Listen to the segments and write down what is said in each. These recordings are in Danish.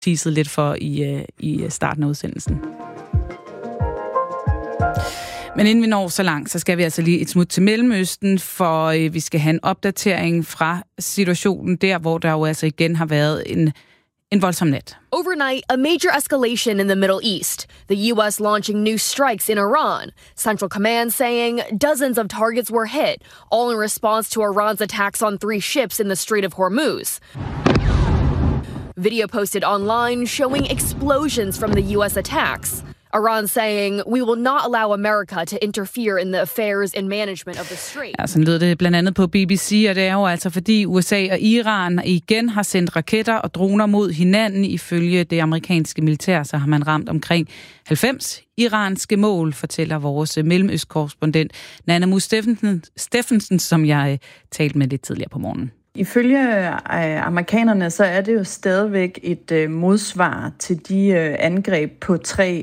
teasede lidt for i starten af udsendelsen. Men inden vi når så langt, så skal vi altså lige et smut til Mellemøsten, for vi skal have en opdatering fra situationen der, hvor der jo altså igen har været en voldsom nat. Overnight, a major escalation in the Middle East. The U.S. launching new strikes in Iran. Central Command saying dozens of targets were hit, all in response to Iran's attacks on 3 ships in the Strait of Hormuz. Video posted online showing explosions from the U.S. attacks. Iran saying, we will not allow America to interfere in the affairs and management of the strait. Ja, sådan lød det blandt andet på BBC, og det er jo altså fordi USA og Iran igen har sendt raketter og droner mod hinanden. Ifølge det amerikanske militær, så har man ramt omkring 90 iranske mål, fortæller vores mellemøstkorrespondent Nana Mus Steffensen, som jeg talte med lidt tidligere på morgenen. Ifølge amerikanerne, så er det jo stadigvæk et modsvar til de angreb på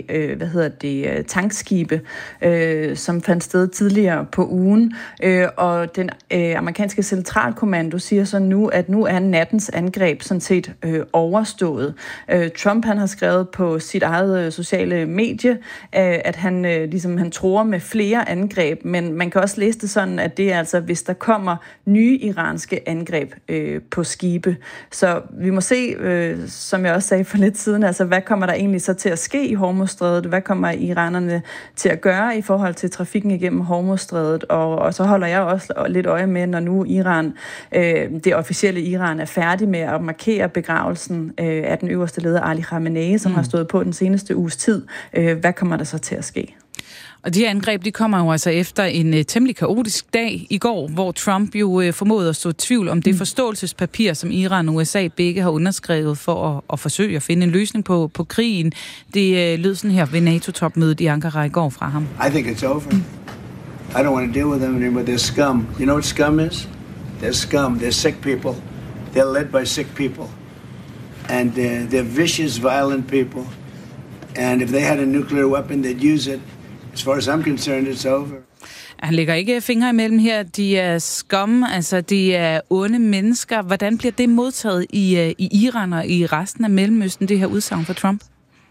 3 tankskibe, som fandt sted tidligere på ugen. Og den amerikanske centralkommando siger så nu, at nu er nattens angreb sådan set overstået. Trump, han har skrevet på sit eget sociale medie, at han tror med flere angreb, men man kan også læse det sådan, at det er altså, hvis der kommer nye iranske angreb på skibe. Så vi må se, som jeg også sagde for lidt siden, altså hvad kommer der egentlig så til at ske i Hormuzstrædet? Hvad kommer iranerne til at gøre i forhold til trafikken igennem Hormuzstrædet? Og så holder jeg også lidt øje med, når nu Iran, det officielle Iran, er færdig med at markere begravelsen af den øverste leder Ali Khamenei, som har stået på den seneste uges tid. Hvad kommer der så til at ske? Og de angreb, de kommer jo altså efter en temmelig kaotisk dag i går, hvor Trump jo formåede at så tvivl om det forståelsespapir, som Iran og USA begge har underskrevet for at forsøge at finde en løsning på krigen. Det lød sådan her ved NATO-topmødet i Ankara i går fra ham. I think it's over. I don't want to deal with them anymore. They're scum. You know what scum is? They're scum. They're sick people. They're led by sick people. And they're vicious, violent people. And if they had a nuclear weapon, they'd use it. As far as I'm concerned, it's over. Han lægger ikke fingre imellem her. De er scum, altså de er onde mennesker. Hvordan bliver det modtaget i Iran og i resten af Mellemøsten, det her udsagn fra Trump?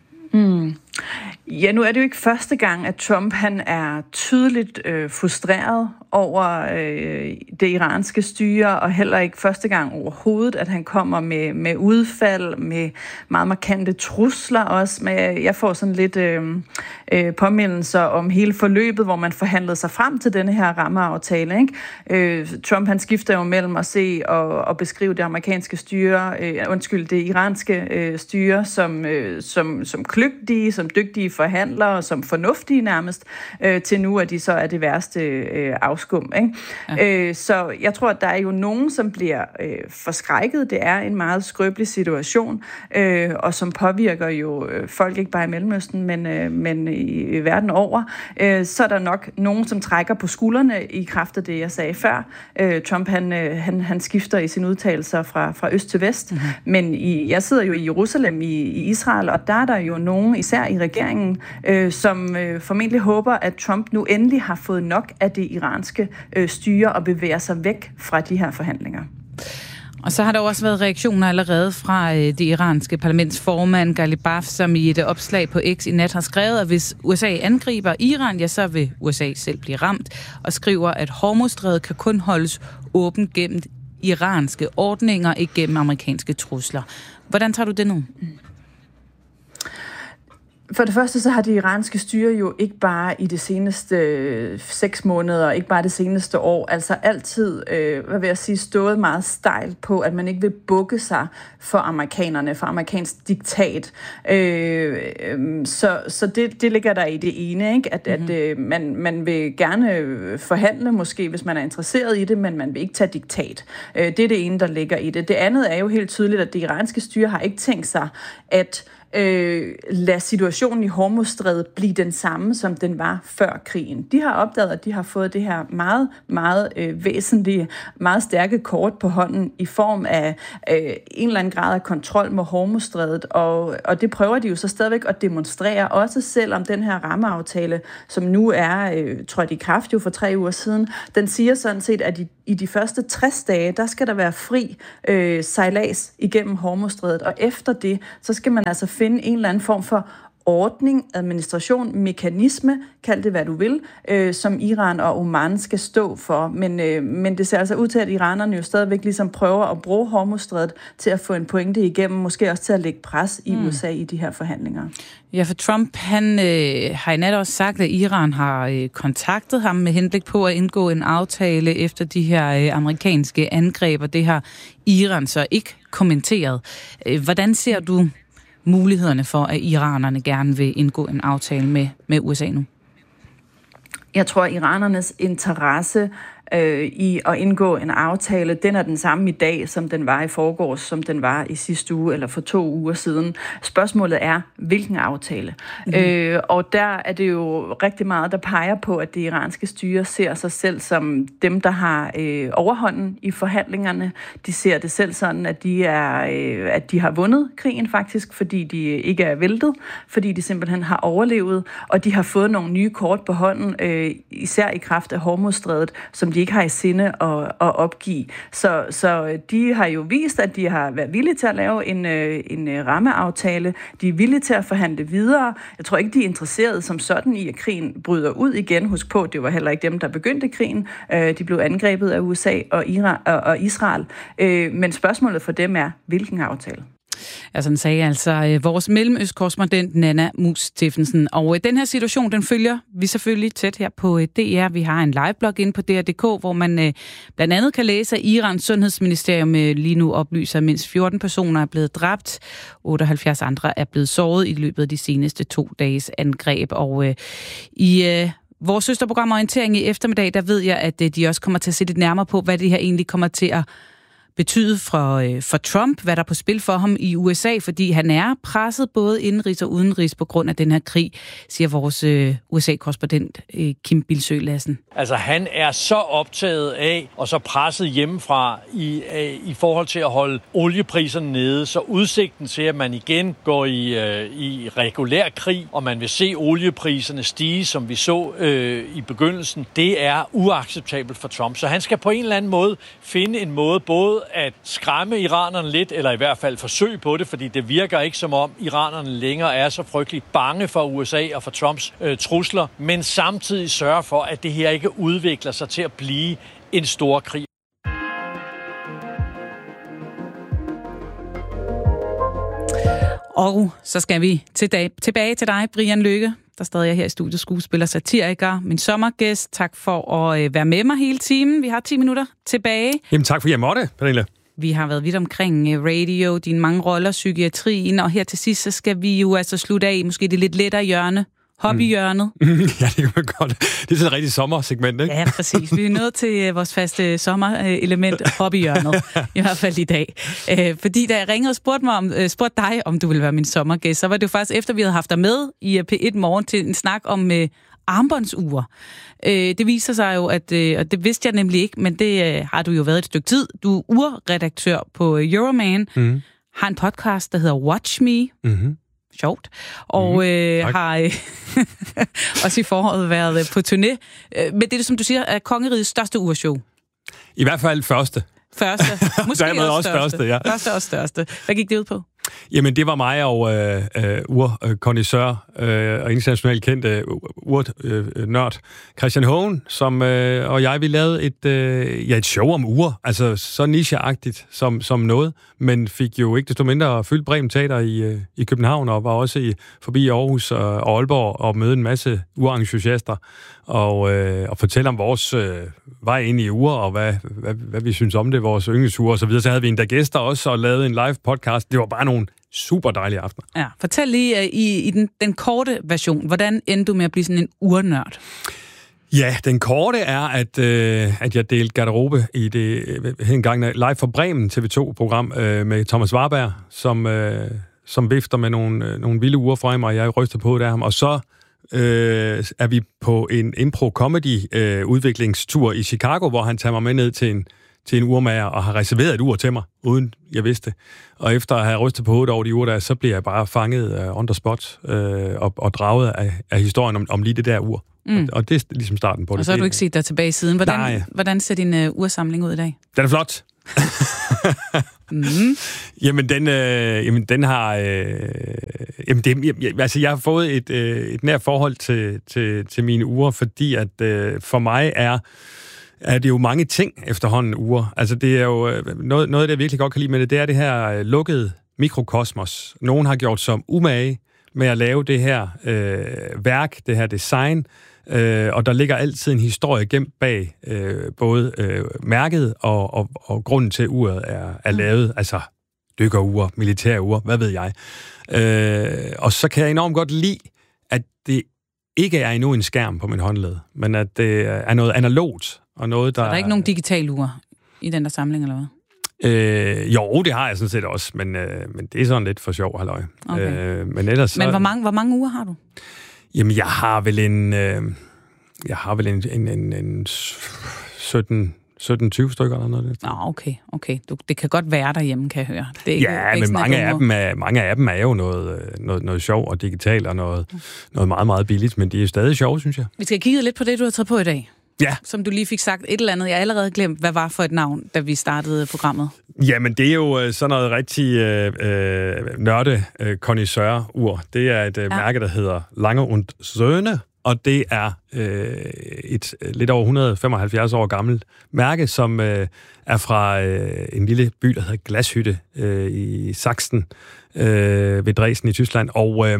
Ja, nu er det jo ikke første gang, at Trump han er tydeligt frustreret over det iranske styre, og heller ikke første gang overhovedet, at han kommer med udfald, med meget markante trusler også. Jeg får sådan lidt påmindelser om hele forløbet, hvor man forhandlede sig frem til denne her rammeaftale. Ikke? Trump han skifter jo mellem at se og beskrive det amerikanske styre, det iranske styre som kløgtige, som dygtige forhandlere, som fornuftige nærmest, til nu, at de så er det værste afskum. Ikke? Ja. Så jeg tror, at der er jo nogen, som bliver forskrækket. Det er en meget skrøbelig situation, og som påvirker jo folk ikke bare i Mellemøsten, men i verden over. Så er der nok nogen, som trækker på skuldrene i kraft af det, jeg sagde før. Trump, han skifter i sine udtalelser fra øst til vest, men jeg sidder jo i Jerusalem i Israel, og der er der jo nogen, især i regeringen, som formentlig håber, at Trump nu endelig har fået nok af det iranske styre og bevæger sig væk fra de her forhandlinger. Og så har der også været reaktioner allerede fra det iranske parlamentsformand Ghalibaf, som i et opslag på X i nat har skrevet, at hvis USA angriber Iran, ja, så vil USA selv blive ramt, og skriver, at Hormuzstrædet kan kun holdes åbent gennem iranske ordninger, ikke gennem amerikanske trusler. Hvordan tager du det nu? For det første så har det iranske styre jo ikke bare i de seneste 6 måneder, ikke bare det seneste år, altså altid, stået meget stejlt på, at man ikke vil bukke sig for amerikanerne, for amerikansk diktat. Så det ligger der i det ene, ikke? At man vil gerne forhandle måske, hvis man er interesseret i det, men man vil ikke tage diktat. Det er det ene, der ligger i det. Det andet er jo helt tydeligt, at det iranske styre har ikke tænkt sig, at lad situationen i Hormuzstrædet blive den samme, som den var før krigen. De har opdaget, at de har fået det her meget, meget væsentlige, meget stærke kort på hånden i form af en eller anden grad af kontrol med Hormuzstrædet, og det prøver de jo så stadigvæk at demonstrere, også selvom den her rammeaftale, som nu er trådt i kraft jo for 3 uger siden, den siger sådan set, at i de første 60 dage, der skal der være fri sejlads igennem Hormuzstrædet, og efter det, så skal man altså finde en eller anden form for ordning, administration, mekanisme, kald det hvad du vil, som Iran og Oman skal stå for. Men det ser altså ud til, at iranerne jo stadigvæk ligesom prøver at bruge Hormuzstrædet til at få en pointe igennem, måske også til at lægge pres i USA i de her forhandlinger. Ja, for Trump, han har i nat også sagt, at Iran har kontaktet ham med henblik på at indgå en aftale efter de her amerikanske angreb, og det har Iran så ikke kommenteret. Hvordan ser du mulighederne for, at iranerne gerne vil indgå en aftale med USA nu? Jeg tror, at iranernes interesse i at indgå en aftale, den er den samme i dag, som den var i forgårs, som den var i sidste uge eller for 2 uger siden. Spørgsmålet er, hvilken aftale? Og der er det jo rigtig meget, der peger på, at det iranske styre ser sig selv som dem, der har overhånden i forhandlingerne. De ser det selv sådan, at de har vundet krigen faktisk, fordi de ikke er væltet, fordi de simpelthen har overlevet, og de har fået nogle nye kort på hånden, især i kraft af Hormuzstrædet, som de ikke har i sinde at opgive. Så de har jo vist, at de har været villige til at lave en rammeaftale. De er villige til at forhandle videre. Jeg tror ikke, de er interesserede som sådan i, at krigen bryder ud igen. Husk på, det var heller ikke dem, der begyndte krigen. De blev angrebet af USA og Israel. Men spørgsmålet for dem er, hvilken aftale? Ja, sådan sagde altså vores mellemøstkorrespondent Nanna Mus Steffensen. Og den her situation, den følger vi selvfølgelig tæt her på DR. Vi har en liveblog inde på DR.dk, hvor man blandt andet kan læse, at Irans sundhedsministerium lige nu oplyser, at mindst 14 personer er blevet dræbt. 78 andre er blevet såret i løbet af de seneste 2 dages angreb. Og i vores søsterprogram Orientering i eftermiddag, der ved jeg, at de også kommer til at se lidt nærmere på, hvad det her egentlig kommer til at betyde for Trump, hvad der er på spil for ham i USA, fordi han er presset både indenrigs og udenrigs på grund af den her krig, siger vores USA-korrespondent Kim Bilsøe Lassen. Altså han er så optaget af, og så presset hjemmefra i forhold til at holde oliepriserne nede, så udsigten til, at man igen går i regulær krig, og man vil se oliepriserne stige, som vi så i begyndelsen, det er uacceptabelt for Trump. Så han skal på en eller anden måde finde en måde både at skræmme iranerne lidt, eller i hvert fald forsøge på det, fordi det virker ikke som om iranerne længere er så frygteligt bange for USA og for Trumps trusler, men samtidig sørge for, at det her ikke udvikler sig til at blive en stor krig. Og så skal vi tilbage til dig, Brian Lykke, der stadig er her i studiet, skuespiller, satiriker, min sommergæst. Tak for at være med mig hele timen. Vi har 10 minutter tilbage. Jamen tak for, jeg måtte, Pernille. Vi har været vidt omkring radio, dine mange roller, psykiatrien, og her til sidst, så skal vi jo altså slutte af måske det lidt lettere hjørne. Hobbyhjørnet. Ja, det kan man godt. Det er sådan et rigtig sommersegment, ikke? Ja, præcis. Vi er nået til vores faste sommerelement, hobbyhjørnet. I hvert fald i dag. Fordi da jeg ringede og spurgte dig, om du ville være min sommergæst, så var det jo faktisk efter, vi havde haft dig med i P1 Morgen til en snak om armbåndsure. Det viser sig jo, at, og det vidste jeg nemlig ikke, men det har du jo været et stykke tid. Du er urredaktør på Euroman, har en podcast, der hedder Watch Me. Sjovt. Og har også i foråret været på turné. Men det er, som du siger, er kongerigets største urshow. I hvert fald første. Måske også største, ja. Første og største. Hvad gik det ud på? Jamen, det var mig og urkondisseur og internationalt kendt urnørd Christian Hogen, som og jeg, vi lavede et show om ure, altså så nicheagtigt som noget, men fik jo ikke desto mindre fyldt Bremen Teater i København, og var også forbi Aarhus og Aalborg og mødte en masse urentusiaster og fortælle om vores vej ind i ure, og hvad vi synes om det, vores yndlingsure og så videre. Så havde vi endda gæster også og lavede en live podcast. Det var bare nogle super dejlige aftener. Ja, fortæl lige i den korte version, hvordan endte du med at blive sådan en urnørd? Ja, den korte er, at jeg delte garderobe i det engang live fra Bremen TV2-program med Thomas Warberg, som vifter med nogle vilde uger fra mig, og jeg ryster på det af ham. Og så er vi på en impro-comedy-udviklingstur i Chicago, hvor han tager mig med ned til en urmager og har reserveret et ur til mig, uden jeg vidste. Og efter at have rystet på hovedet over de uger der, så bliver jeg bare fanget on the spot og draget af historien om lige det der ur. Og det er ligesom starten på det. Og så har du ikke set dig tilbage siden. Hvordan ser din ursamling ud i dag? Den er flot. Jamen, den har... jeg har fået et nært forhold til mine uger, fordi at for mig er det jo mange ting efterhånden uger. Altså, det er jo noget af det, jeg virkelig godt kan lide med det er det her lukkede mikrokosmos. Nogen har gjort som umage med at lave det her værk, det her design, og der ligger altid en historie gemt bag både mærket og grunden til, at uret er lavet, altså dykkerure, militærure, hvad ved jeg. Og så kan jeg enormt godt lide, at det ikke er endnu en skærm på min håndled, men at det er noget analogt, og noget, der... Så der er ikke nogen digital ure i den der samling, eller hvad? Jo, det har jeg sådan set også, men det er sådan lidt for sjov, halløj. Okay. Men ellers så... Men hvor mange uger har du? Jamen, jeg har vel en 17-20 stykker eller noget. Nå, okay. Det kan godt være derhjemme, kan jeg høre. Det er ikke, men mange af dem er jo noget sjov og digitalt og noget meget, meget billigt, men de er stadig sjove, synes jeg. Vi skal kigge lidt på det, du har taget på i dag. Ja. Som du lige fik sagt et eller andet. Jeg har allerede glemt, hvad var for et navn, da vi startede programmet. Jamen, det er jo sådan noget rigtig nørde connoisseur-ur. Det er et mærke, der hedder Lange & Söhne, og det er et lidt over 175 år gammelt mærke, som er fra en lille by, der hedder Glashütte i Sachsen ved Dresden i Tyskland.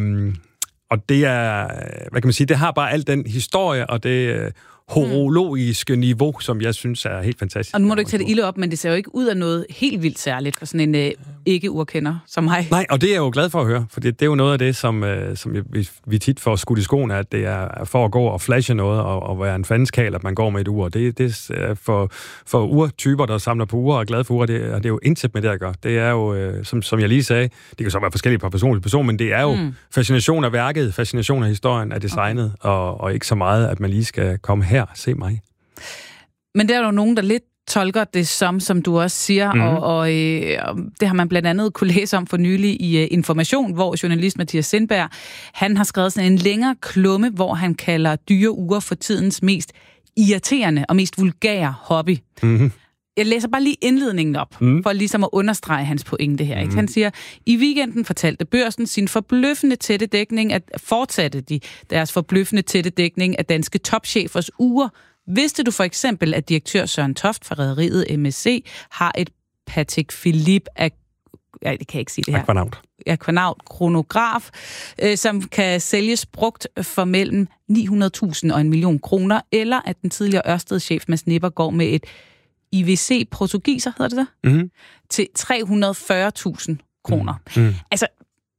Og det er, hvad kan man sige, det har bare al den historie og det horologiske niveau, som jeg synes er helt fantastisk. Og nu må du ikke tage det ilde op, men det ser jo ikke ud af noget helt vildt særligt for sådan en ikke-urkender som mig. Nej, og det er jeg jo glad for at høre, for det er jo noget af det, som vi tit får skudt i skoene, at det er for at gå og flashe noget og være en fandenskal, at man går med et ur. Det er for urtyper, der samler på ure og er glade for ure, og det er jo intet med det at gøre. Det er jo, som jeg lige sagde, det kan så være forskelligt fra person til person, men det er jo fascination af værket, fascination af historien, af designet, og ikke så meget, at man lige skal komme her, se mig. Men der er jo nogen, der lidt tolker det som du også siger, og det har man blandt andet kunne læse om for nylig i Information, hvor journalist Mathias Sindberg, han har skrevet sådan en længere klumme, hvor han kalder dyre uger for tidens mest irriterende og mest vulgære hobby. Mm-hmm. Jeg læser bare lige indledningen op, for ligesom at understrege hans pointe her. Ikke? Han siger, i weekenden fortalte Børsen sin forbløffende tætte dækning, fortsatte de deres forbløffende tætte dækning af danske topchefers uger. Vidste du for eksempel, at direktør Søren Toft fra rederiet MSC har et Patek Philippe det kan jeg ikke sige det her. Aquanaut kronograf, som kan sælges brugt for mellem 900.000 og 1 million kroner, eller at den tidligere Ørsted-chef Mads Nipper går med et IWC portugiser, hedder det der, til 340.000 kroner. Altså,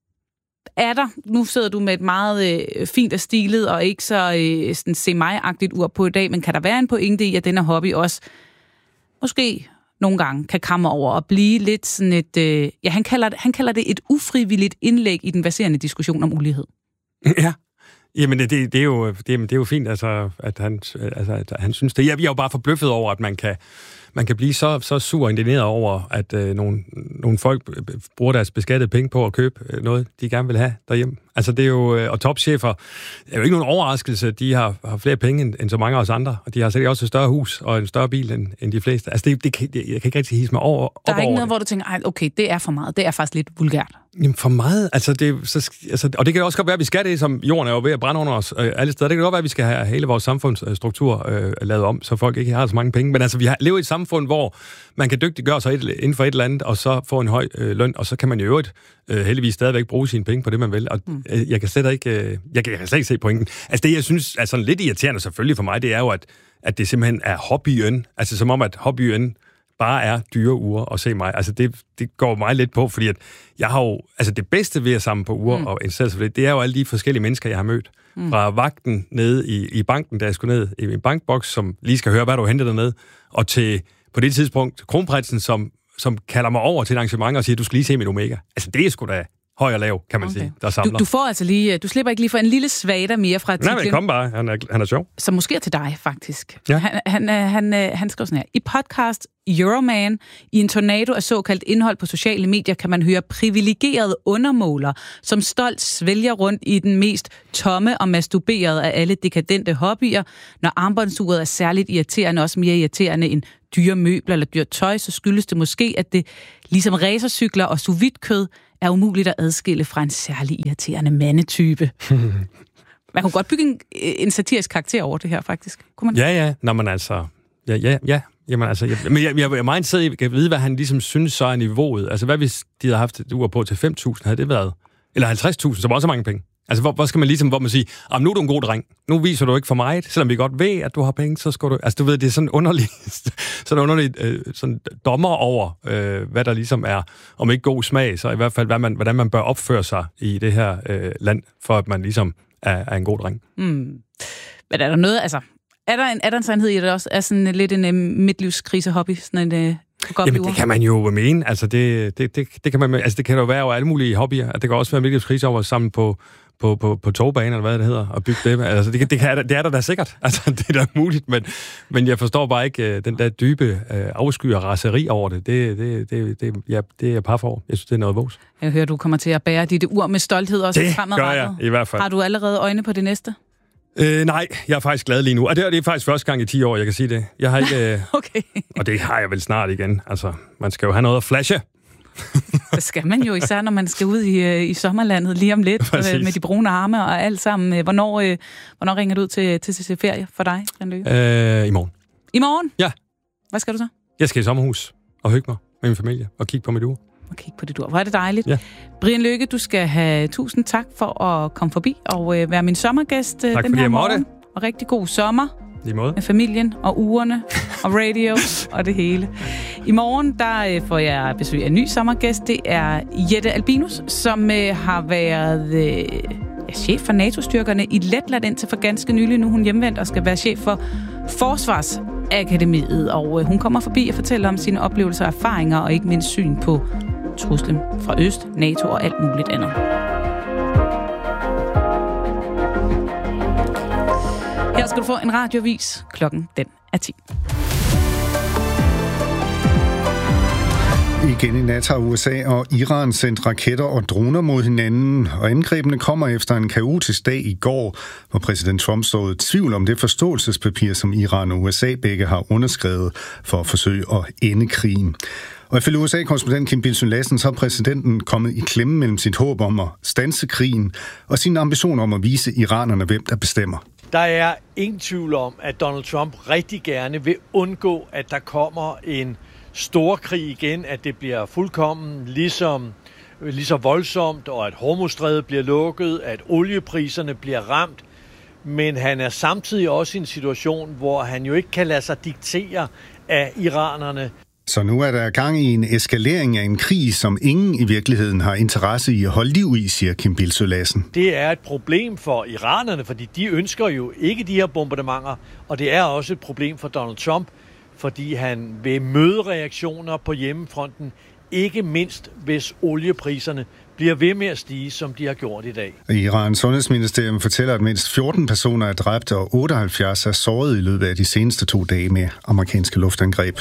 nu sidder du med et meget fint og stilet og ikke så sådan semi-agtigt ur på i dag, men kan der være en pointe i, at denne hobby også måske nogle gange kan komme over og blive lidt sådan et... han kalder det et ufrivilligt indlæg i den verserende diskussion om ulighed. Ja. Jamen, det er jo fint, altså, at han synes det. Jeg er jo bare forbløffet over, at man kan blive så sur og indigneret over, at nogle folk bruger deres beskattede penge på at købe noget, de gerne vil have derhjemme. Altså, det er jo... Og topchefer er jo ikke nogen overraskelse. De har flere penge end så mange af os andre, og de har sikkert også et større hus og en større bil end de fleste. Altså, jeg kan ikke rigtig hisse mig over. Der er ikke noget, hvor du tænker, okay, det er for meget. Det er faktisk lidt vulgært. Jamen, for meget? Og det kan også godt være, at vi skal det, som jorden er jo ved at brænde under os alle steder. Det kan godt være, at vi skal have hele vores samfundsstruktur lavet om, så folk ikke har så mange penge. Men altså, vi lever i et samfund, hvor man kan dygtiggøre sig inden for et eller andet, og så få en høj løn, og så kan man jo øvrigt heldigvis stadigvæk bruge sine penge på det, man vil. Og jeg kan slet ikke se pointen. Altså, det, jeg synes er sådan lidt irriterende selvfølgelig for mig, det er jo, at det simpelthen er hobbyen. Altså, som om, at hobbyen bare er dyre uger og se mig. Altså, det går mig lidt på, fordi at jeg har jo... Altså, det bedste ved at samle på uger og interessere sig for det er jo alle de forskellige mennesker, jeg har mødt. Fra vagten nede i banken, da jeg skulle ned i min bankboks, som lige skal høre, hvad du henter dernede, og til, på det tidspunkt, kronprinsen, som kalder mig over til et arrangement og siger, du skal lige se mit Omega. Altså, det er sgu da høj og lav, kan man sige, der samler. Du får altså lige, du slipper ikke lige for en lille svada mere fra artiklen. Nej, men kom bare, han er sjov. Så måske er til dig, faktisk. Ja. Han skriver sådan her. I podcast Euroman, i en tornado af såkaldt indhold på sociale medier, kan man høre privilegerede undermåler, som stolt svælger rundt i den mest tomme og masturberede af alle dekadente hobbyer. Når armbåndsuret er særligt irriterende, også mere irriterende end dyre møbler eller dyrt tøj, så skyldes det måske, at det, ligesom racercykler og sous vide kød, er umuligt at adskille fra en særlig irriterende mandetype. Man kunne godt bygge en satirisk karakter over det her, faktisk. Kunne man? Ja. Nå, men altså... Ja. Jamen altså... Jeg er meget interesseret i at vide, hvad han ligesom synes så er niveauet. Altså, hvad hvis de havde haft et uger på til 5.000, havde det været... Eller 50.000, så var også mange penge. Altså, hvor skal man ligesom, hvor man siger, nu er du en god dreng. Nu viser du ikke for meget. Selvom vi godt ved, at du har penge, så skal du... Altså, du ved, det er sådan underligt sådan dommer over, hvad der ligesom er, om ikke god smag, så i hvert fald, hvordan man bør opføre sig i det her land, for at man ligesom er en god dreng. Men er der noget, altså... Er der en sandhed i det også? Er sådan lidt en midtlivskrise-hobby? Sådan en... Jamen, det kan man jo mene. Altså, det kan man... Altså, det kan jo være over alle mulige hobbyer. Det kan også være midtlivskrise over sammen på togbanen, eller hvad det hedder, og bygge det. Altså, det er der da sikkert. Altså, det er da muligt, men jeg forstår bare ikke den der dybe afsky og raseri over det. Det er par for. Jeg synes, det er noget vås. Jeg hører, du kommer til at bære dit ur med stolthed også fremadrettet. Det gør jeg, i hvert fald. Har du allerede øjne på det næste? Nej, jeg er faktisk glad lige nu. Og det er faktisk første gang i 10 år, jeg kan sige det. Jeg har ikke... Okay. Og det har jeg vel snart igen. Altså, man skal jo have noget at flashe. Det skal man jo, især når man skal ud i sommerlandet lige om lidt, med de brune arme og alt sammen. Hvornår ringer du ud til ferie for dig, Brian Lykke? I morgen. I morgen? Ja. Hvad skal du så? Jeg skal i sommerhus og hygge mig med min familie og kigge på mit ur. Og kigge på dit ur. Hvor er det dejligt. Ja. Brian Lykke, du skal have 1000 tak for at komme forbi og være min sommergæst tak, den her morgen. Måtte. Og rigtig god sommer. Lige måde. Med familien og ugerne og radio og det hele. I morgen der får jeg besøg af en ny sommergæst. Det er Jette Albinus, som har været chef for NATO-styrkerne i Letland indtil for ganske nylig. Nu er hun hjemvendt og skal være chef for Forsvarsakademiet. Og hun kommer forbi og fortæller om sine oplevelser og erfaringer og ikke mindst syn på truslen fra Øst, NATO og alt muligt andet. Her skal du få en radiovis. Klokken den er 10. Igen i nat har USA og Iran sendt raketter og droner mod hinanden, og angrebene kommer efter en kaotisk dag i går, hvor præsident Trump såede tvivl om det forståelsespapir, som Iran og USA begge har underskrevet for at forsøge at ende krigen. Og ifølge USA-korrespondent Kim Bildsøe Lassen, så er præsidenten kommet i klemme mellem sit håb om at standse krigen og sine ambitioner om at vise iranerne, hvem der bestemmer. Der er ingen tvivl om, at Donald Trump rigtig gerne vil undgå, at der kommer en storkrig igen, at det bliver fuldkommen lige så voldsomt, og at Hormuzstrædet bliver lukket, at oliepriserne bliver ramt. Men han er samtidig også i en situation, hvor han jo ikke kan lade sig diktere af iranerne. Så nu er der gang i en eskalering af en krig, som ingen i virkeligheden har interesse i at holde liv i, siger Kim Bildsøe Lassen. Det er et problem for iranerne, fordi de ønsker jo ikke de her bombardementer, og det er også et problem for Donald Trump, fordi han vil møde reaktioner på hjemmefronten, ikke mindst hvis oliepriserne bliver ved med at stige, som de har gjort i dag. Irans sundhedsministerium fortæller, at mindst 14 personer er dræbt og 78 er såret i løbet af de seneste 2 dage med amerikanske luftangreb.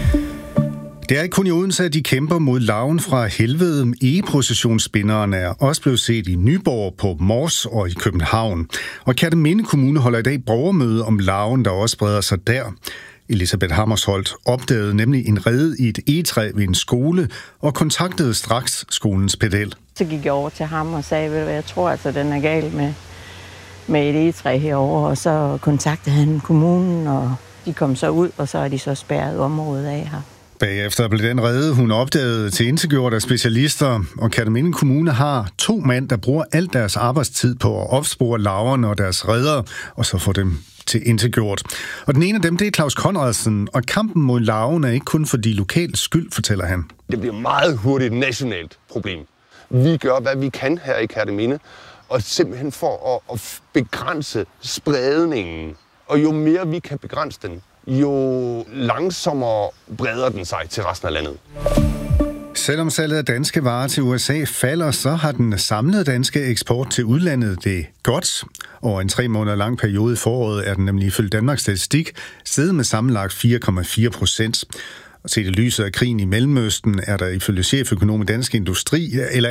Det er ikke kun i Odense, at de kæmper mod larven fra helvede. E-processionsspinderen er også blevet set i Nyborg, på Mors og i København. Og Kerteminde Kommune holder i dag borgermøde om larven, der også breder sig der. Elisabeth Hammersholt opdagede nemlig en rede i et egetræ ved en skole og kontaktede straks skolens pedel. Så gik jeg over til ham og sagde, at jeg tror altså, den er galt med et egetræ herovre. Og så kontaktede han kommunen, og de kom så ud, og så er de så spærret området af her. Bagefter blev den rede, hun opdagede, til indtilgjort af specialister, og Kerteminde Kommune har 2 mænd, der bruger al deres arbejdstid på at opspore larverne og deres reder, og så få dem til indtilgjort. Og den ene af dem, det er Claus Conradsen, og kampen mod larven er ikke kun for de lokale skyld, fortæller han. Det bliver meget hurtigt et nationalt problem. Vi gør, hvad vi kan her i Kerteminde, og simpelthen for at begrænse spredningen. Og jo mere vi kan begrænse den, jo langsommere breder den sig til resten af landet. Selvom salget af danske varer til USA falder, så har den samlede danske eksport til udlandet det godt. Over en 3 måneder lang periode i foråret er den nemlig ifølge Danmarks Statistik steget med sammenlagt 4,4%. Og set i lyset af krigen i Mellemøsten, er det ifølge cheføkonom i Dansk Industri,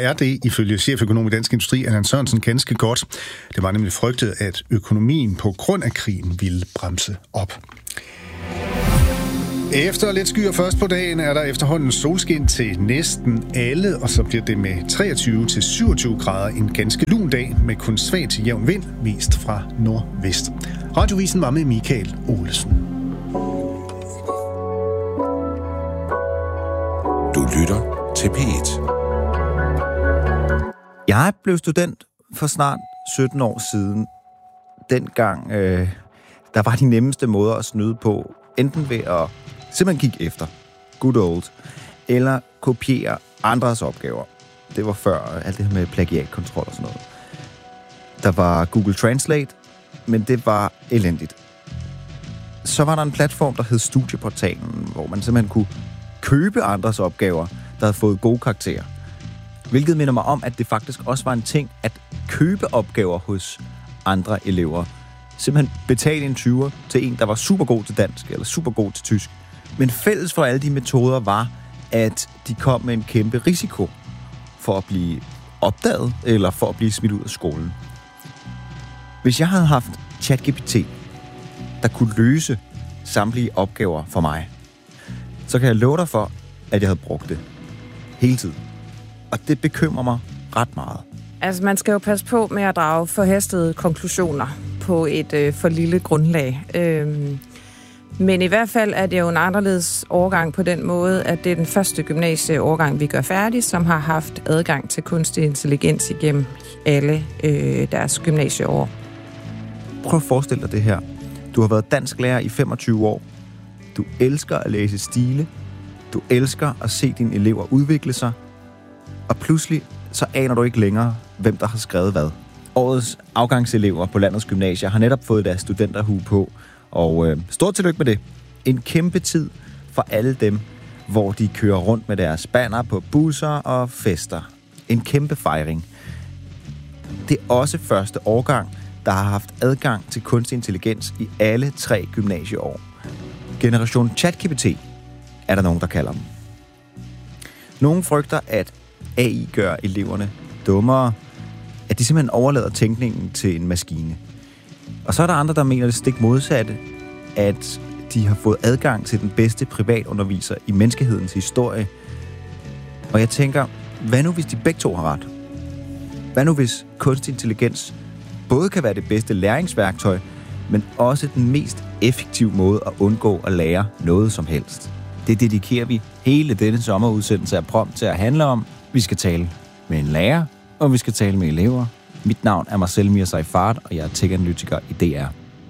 Allan Sørensen, ganske godt. Det var nemlig frygtet, at økonomien på grund af krigen ville bremse op. Efter lidt skyer først på dagen er der efterhånden solskin til næsten alle, og så bliver det med 23-27 grader en ganske lun dag med kun svag til jævn vind, mest fra nordvest. Radiovisen var med Michael Olesen. Du lytter til P1. Jeg blev student for snart 17 år siden. Dengang, der var de nemmeste måder at snyde på, enten ved at simpelthen kigge efter, good old, eller kopiere andres opgaver. Det var før alt det her med plagiatkontrol og sådan noget. Der var Google Translate, men det var elendigt. Så var der en platform, der hed Studieportalen, hvor man simpelthen kunne købe andres opgaver, der havde fået gode karakterer. Hvilket minder mig om, at det faktisk også var en ting at købe opgaver hos andre elever. Simpelthen betale en 20'er til en, der var super god til dansk eller super god til tysk. Men fælles for alle de metoder var, at de kom med en kæmpe risiko for at blive opdaget eller for at blive smidt ud af skolen. Hvis jeg havde haft ChatGPT, der kunne løse samtlige opgaver for mig, så kan jeg love dig for, at jeg havde brugt det hele tiden. Og det bekymrer mig ret meget. Altså, man skal jo passe på med at drage forhastede konklusioner på et for lille grundlag. Men i hvert fald er det jo en anderledes årgang på den måde, at det er den første gymnasieårgang, vi gør færdig, som har haft adgang til kunstig intelligens igennem alle deres gymnasieår. Prøv at forestille dig det her. Du har været dansklærer i 25 år. Du elsker at læse stile. Du elsker at se dine elever udvikle sig. Og pludselig så aner du ikke længere, hvem der har skrevet hvad. Årets afgangselever på landets gymnasier har netop fået deres studenterhue på. Og stort tillykke med det. En kæmpe tid for alle dem, hvor de kører rundt med deres banner på busser og fester. En kæmpe fejring. Det er også første årgang, der har haft adgang til kunstig intelligens i alle 3 gymnasieår. Generation ChatGPT er der nogen, der kalder dem. Nogle frygter, at AI gør eleverne dummere, at de simpelthen overlader tænkningen til en maskine. Og så er der andre, der mener det stik modsatte, at de har fået adgang til den bedste privatunderviser i menneskehedens historie. Og jeg tænker, hvad nu hvis de begge to har ret? Hvad nu hvis kunstig intelligens både kan være det bedste læringsværktøj, men også den mest effektive måde at undgå at lære noget som helst? Det dedikerer vi hele denne sommerudsendelse af Prompt til at handle om. Vi skal tale med en lærer, og vi skal tale med elever. Mit navn er Marcel Mir-Seifert, og jeg er tech-analytiker i DR.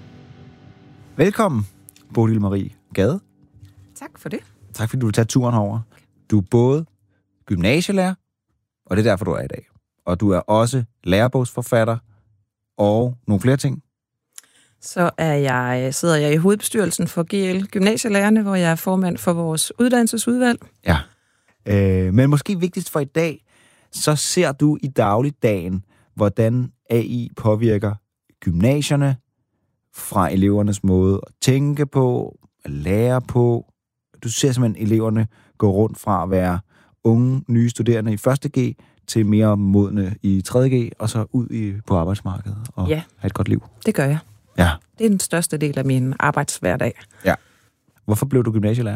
Velkommen, Bodil Marie Gade. Tak for det. Tak fordi du vil tage turen herover. Du er både gymnasielærer, og det er derfor, du er i dag. Og du er også lærebogsforfatter og nogle flere ting. Så sidder jeg i hovedbestyrelsen for GL Gymnasielærerne, hvor jeg er formand for vores uddannelsesudvalg. Ja. Men måske vigtigst for i dag, så ser du i dagligdagen, hvordan AI påvirker gymnasierne fra elevernes måde at tænke på, at lære på. Du ser simpelthen eleverne gå rundt fra at være unge, nye studerende i 1.G til mere modne i 3.G, og så ud på arbejdsmarkedet og have et godt liv. Det gør jeg. Ja. Det er den største del af min arbejdshverdag. Ja. Hvorfor blev du gymnasielærer?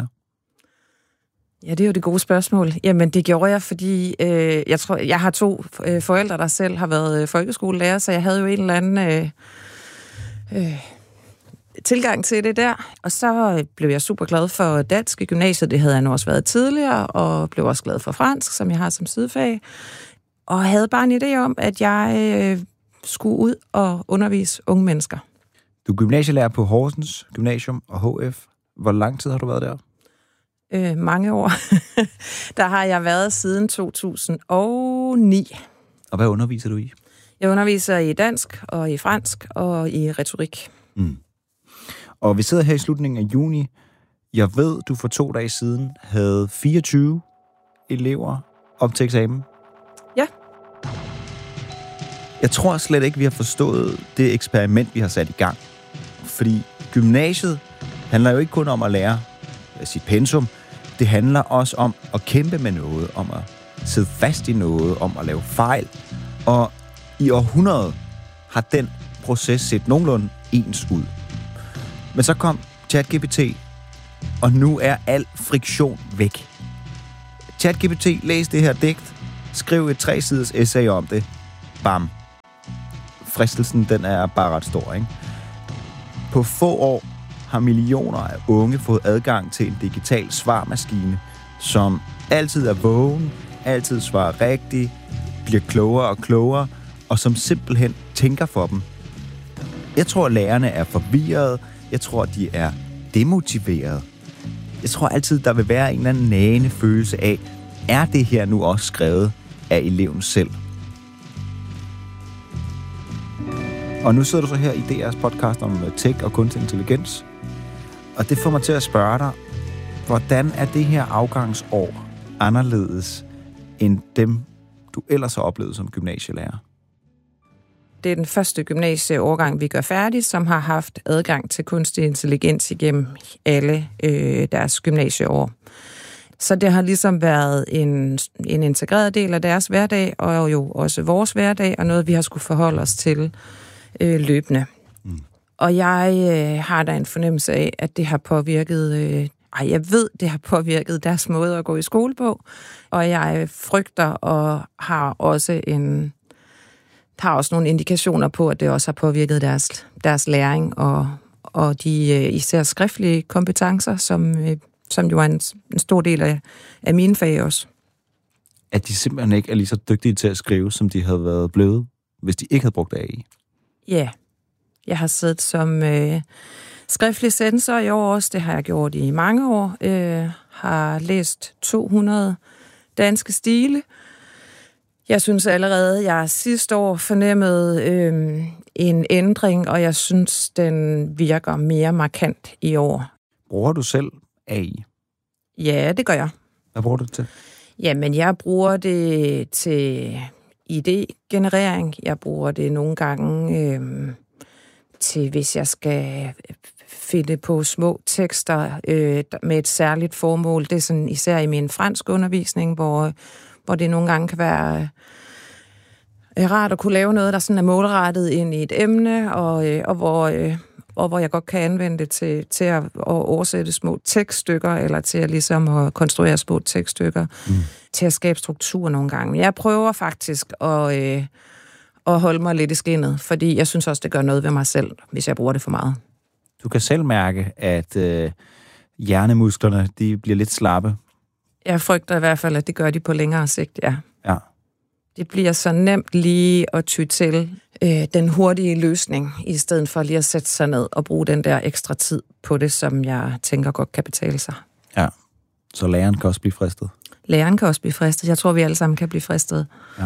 Ja, det er jo det gode spørgsmål. Jamen, det gjorde jeg, fordi jeg har 2 forældre, der selv har været folkeskolelærer, så jeg havde jo en eller anden tilgang til det der. Og så blev jeg super glad for dansk i gymnasiet. Det havde jeg nu også været tidligere, og blev også glad for fransk, som jeg har som sidefag. Og havde bare en idé om, at jeg skulle ud og undervise unge mennesker. Du er gymnasielærer på Horsens Gymnasium og HF. Hvor lang tid har du været der? Mange år. Der har jeg været siden 2009. Og hvad underviser du i? Jeg underviser i dansk og i fransk og i retorik. Mm. Og vi sidder her i slutningen af juni. Jeg ved, du for 2 dage siden havde 24 elever op til eksamen? Ja. Jeg tror slet ikke, vi har forstået det eksperiment, vi har sat i gang. Fordi gymnasiet handler jo ikke kun om at lære sit pensum. Det handler også om at kæmpe med noget, om at sidde fast i noget, om at lave fejl. Og i århundreder har den proces set nogenlunde ens ud. Men så kom ChatGPT, og nu er al friktion væk. ChatGPT, læs det her digt, skriv et 3-siders essay om det. Bam. Fristelsen, den er bare ret stor, ikke? På få år har millioner af unge fået adgang til en digital svarmaskine, som altid er vågen, altid svarer rigtigt, bliver klogere og klogere, og som simpelthen tænker for dem. Jeg tror, lærerne er forvirrede. Jeg tror, de er demotiverede. Jeg tror altid, der vil være en eller anden nagende følelse af, er det her nu også skrevet af eleven selv? Og nu sidder du så her i DR's podcast om tech og kunstig intelligens. Og det får mig til at spørge dig, hvordan er det her afgangsår anderledes end dem, du ellers har oplevet som gymnasielærer? Det er den første gymnasieårgang, vi gør færdig, som har haft adgang til kunstig intelligens igennem alle deres gymnasieår. Så det har ligesom været en integreret del af deres hverdag, og jo også vores hverdag, og noget, vi har skulle forholde os til løbende. Og jeg har da en fornemmelse af, at det har påvirket... jeg ved, det har påvirket deres måde at gå i skole på, og jeg frygter og har også nogle indikationer på, at det også har påvirket deres læring og de især skriftlige kompetencer, som jo er en stor del af mine fag også. At de simpelthen ikke er lige så dygtige til at skrive, som de havde været blevet, hvis de ikke havde brugt AI? Ja. Jeg har siddet som skriftlig censor i år også. Det har jeg gjort i mange år. Har læst 200 danske stile. Jeg synes allerede, jeg sidste år fornemmede en ændring, og jeg synes, den virker mere markant i år. Bruger du selv AI? Ja, det gør jeg. Hvad bruger du det til? Jamen, jeg bruger det til idégenerering. Jeg bruger det nogle gange til, hvis jeg skal finde på små tekster med et særligt formål. Det er sådan især i min fransk undervisning, hvor det nogle gange kan være rart at kunne lave noget, der sådan er målrettet ind i et emne, og hvor jeg godt kan anvende det til at oversætte små tekststykker, eller til at ligesom at konstruere små tekststykker, til at skabe struktur nogle gange. Jeg prøver faktisk at holde mig lidt i skindet, fordi jeg synes også, det gør noget ved mig selv, hvis jeg bruger det for meget. Du kan selv mærke, at hjernemusklerne de bliver lidt slappe. Jeg frygter i hvert fald, at det gør de på længere sigt, ja. Ja. Det bliver så nemt lige at ty til den hurtige løsning, i stedet for lige at sætte sig ned og bruge den der ekstra tid på det, som jeg tænker godt kan betale sig. Ja, så læreren kan også blive fristet. Læreren kan også blive fristet. Jeg tror, vi alle sammen kan blive fristet. Ja.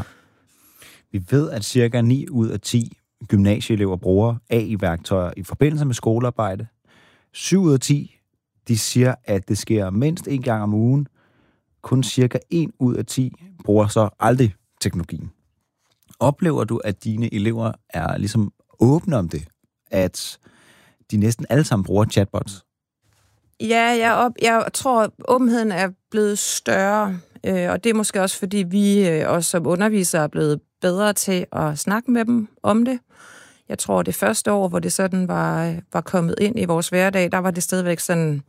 Vi ved, at cirka 9 ud af 10 gymnasieelever bruger AI-værktøjer i forbindelse med skolearbejde. 7 ud af 10, de siger, at det sker mindst 1 gang om ugen. Kun cirka 1 ud af 10 bruger så aldrig teknologien. Oplever du, at dine elever er ligesom åbne om det? At de næsten alle sammen bruger chatbots? Ja, jeg tror, at åbenheden er blevet større. Og det er måske også, fordi vi også som undervisere er blevet bedre til at snakke med dem om det. Jeg tror, det første år, hvor det sådan var kommet ind i vores hverdag, der var det stadigvæk sådan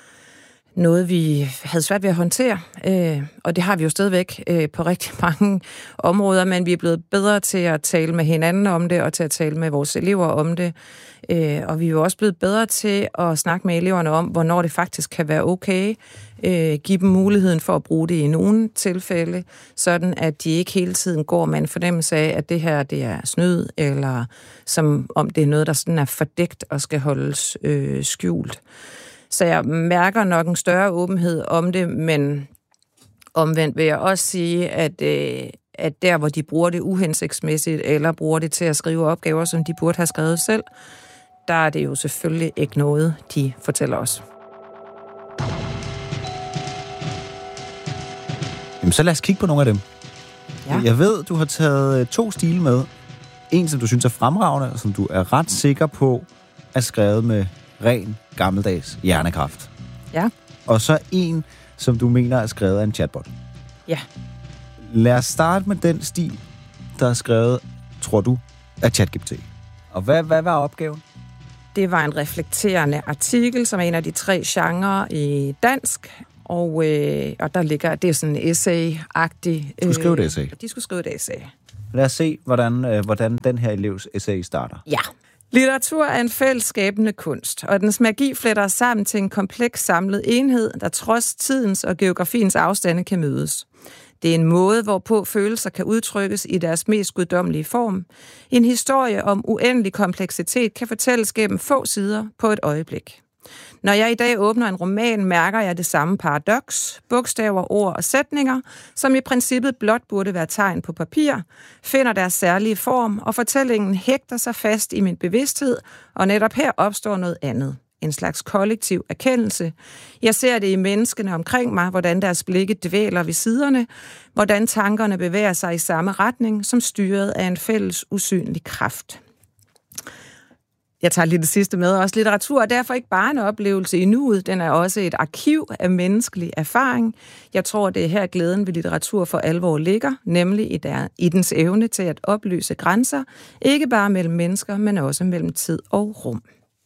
noget, vi havde svært ved at håndtere. Og det har vi jo stadigvæk på rigtig mange områder, men vi er blevet bedre til at tale med hinanden om det, og til at tale med vores elever om det. Og vi er jo også blevet bedre til at snakke med eleverne om, hvornår det faktisk kan være okay. Give dem muligheden for at bruge det i nogle tilfælde, sådan at de ikke hele tiden går med en fornemmelse af, at det her det er snyd, eller som om det er noget, der sådan er fordækt og skal holdes skjult. Så jeg mærker nok en større åbenhed om det, men omvendt vil jeg også sige, at der, hvor de bruger det uhensigtsmæssigt, eller bruger det til at skrive opgaver, som de burde have skrevet selv, der er det jo selvfølgelig ikke noget, de fortæller os. Jamen, så lad os kigge på nogle af dem. Ja. Jeg ved, du har taget 2 stile med. En, som du synes er fremragende, og som du er ret sikker på, er skrevet med ren, gammeldags hjernekraft. Ja. Og så en, som du mener er skrevet af en chatbot. Ja. Lad os starte med den stil, der er skrevet, tror du, af ChatGPT. Og hvad var opgaven? Det var en reflekterende artikel, som er en af de 3 genrer i dansk. Og der ligger, det er sådan en essay-agtig... Du skulle skrive et essay. De skulle skrive et essay. Lad os se, hvordan den her elevs essay starter. Ja. Litteratur er en fællesskabende kunst, og dens magi fletter sammen til en kompleks samlet enhed, der trods tidens og geografiens afstande kan mødes. Det er en måde, hvorpå følelser kan udtrykkes i deres mest guddommelige form. En historie om uendelig kompleksitet kan fortælles gennem få sider på et øjeblik. Når jeg i dag åbner en roman, mærker jeg det samme paradoks. Bogstaver, ord og sætninger, som i princippet blot burde være tegn på papir, finder deres særlige form, og fortællingen hægter sig fast i min bevidsthed, og netop her opstår noget andet. En slags kollektiv erkendelse. Jeg ser det i menneskene omkring mig, hvordan deres blikke dvæler ved siderne, hvordan tankerne bevæger sig i samme retning, som styret af en fælles usynlig kraft. Jeg tager lige det sidste med også. Litteratur er derfor ikke bare en oplevelse i nuet, den er også et arkiv af menneskelig erfaring. Jeg tror, det er her glæden ved litteratur for alvor ligger, nemlig i dens evne til at oplyse grænser, ikke bare mellem mennesker, men også mellem tid og rum.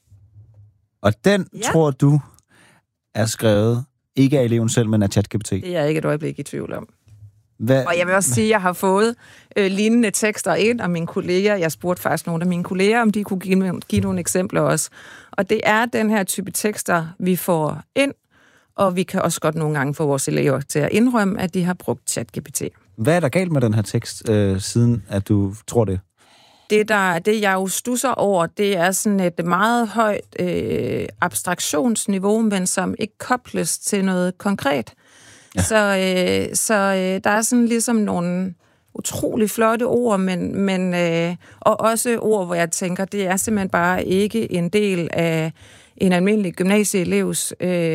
Og den, tror du, er skrevet ikke af eleven selv, men af ChatGPT? Det er jeg ikke et øjeblik i tvivl om. Og jeg vil også sige, at jeg har fået lignende tekster ind af mine kolleger. Jeg spurgte faktisk nogle af mine kolleger, om de kunne give nogle eksempler også. Og det er den her type tekster, vi får ind, og vi kan også godt nogle gange få vores elever til at indrømme, at de har brugt ChatGPT. Hvad er der galt med den her tekst, siden at du tror det? Det jeg jo stusser over, det er sådan et meget højt abstraktionsniveau, men som ikke kobles til noget konkret. Ja. Så der er sådan ligesom nogle utrolig flotte ord, men og også ord, hvor jeg tænker, det er simpelthen bare ikke en del af en almindelig gymnasieelevs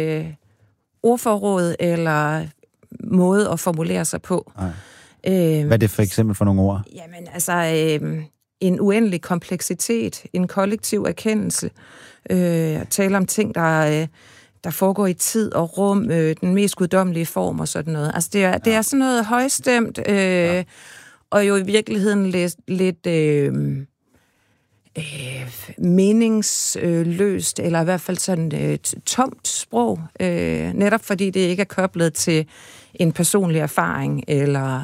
ordforråd eller måde at formulere sig på. Hvad er det for eksempel for nogle ord? Jamen altså en uendelig kompleksitet, en kollektiv erkendelse, tale om ting, der foregår i tid og rum, den mest guddommelige form og sådan noget. Altså det er sådan noget højstemt, og jo i virkeligheden lidt meningsløst, eller i hvert fald sådan tomt sprog, netop fordi det ikke er koblet til en personlig erfaring, eller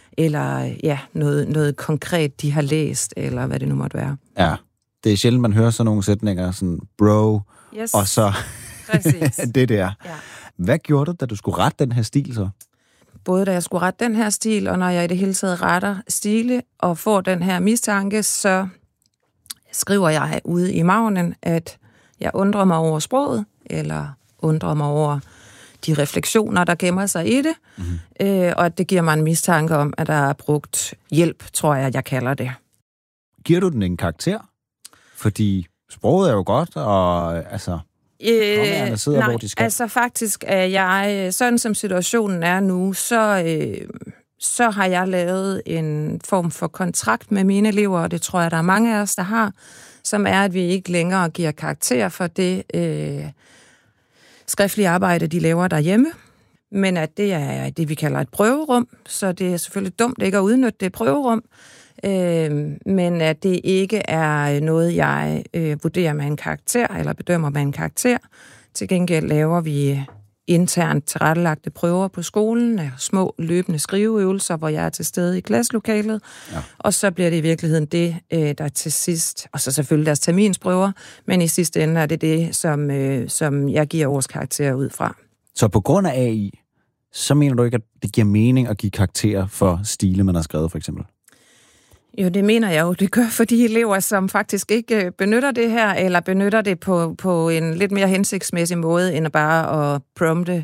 noget konkret, de har læst, eller hvad det nu måtte være. Ja, det er sjældent, man hører sådan nogle sætninger, sådan bro, yes. Og så det der. Ja. Hvad gjorde du, da du skulle rette den her stil så? Både da jeg skulle rette den her stil, og når jeg i det hele taget retter stile, og får den her mistanke, så skriver jeg ude i magnen, at jeg undrer mig over sproget, eller undrer mig over de refleksioner, der gemmer sig i det, og at det giver mig en mistanke om, at der er brugt hjælp, tror jeg kalder det. Giver du den en karakter? Fordi sproget er jo godt, og altså... sidder, nej, hvor de skal. Altså faktisk er jeg, sådan som situationen er nu, så har jeg lavet en form for kontrakt med mine elever, og det tror jeg, der er mange af os, der har, som er, at vi ikke længere giver karakter for det skriftlige arbejde, de laver derhjemme, men at det er det, vi kalder et prøverum, så det er selvfølgelig dumt ikke at udnytte det prøverum, men at det ikke er noget, jeg vurderer med en karakter, eller bedømmer med en karakter. Til gengæld laver vi internt tilrettelagte prøver på skolen, små løbende skriveøvelser, hvor jeg er til stede i klasselokalet, og så bliver det i virkeligheden det, der til sidst, og så selvfølgelig deres terminsprøver, men i sidste ende er det det, som jeg giver årskarakterer ud fra. Så på grund af AI, så mener du ikke, at det giver mening at give karakterer for stile, man har skrevet, for eksempel? Jo, det mener jeg jo. Det gør for de elever, som faktisk ikke benytter det her, eller benytter det på en lidt mere hensigtsmæssig måde, end bare at prompte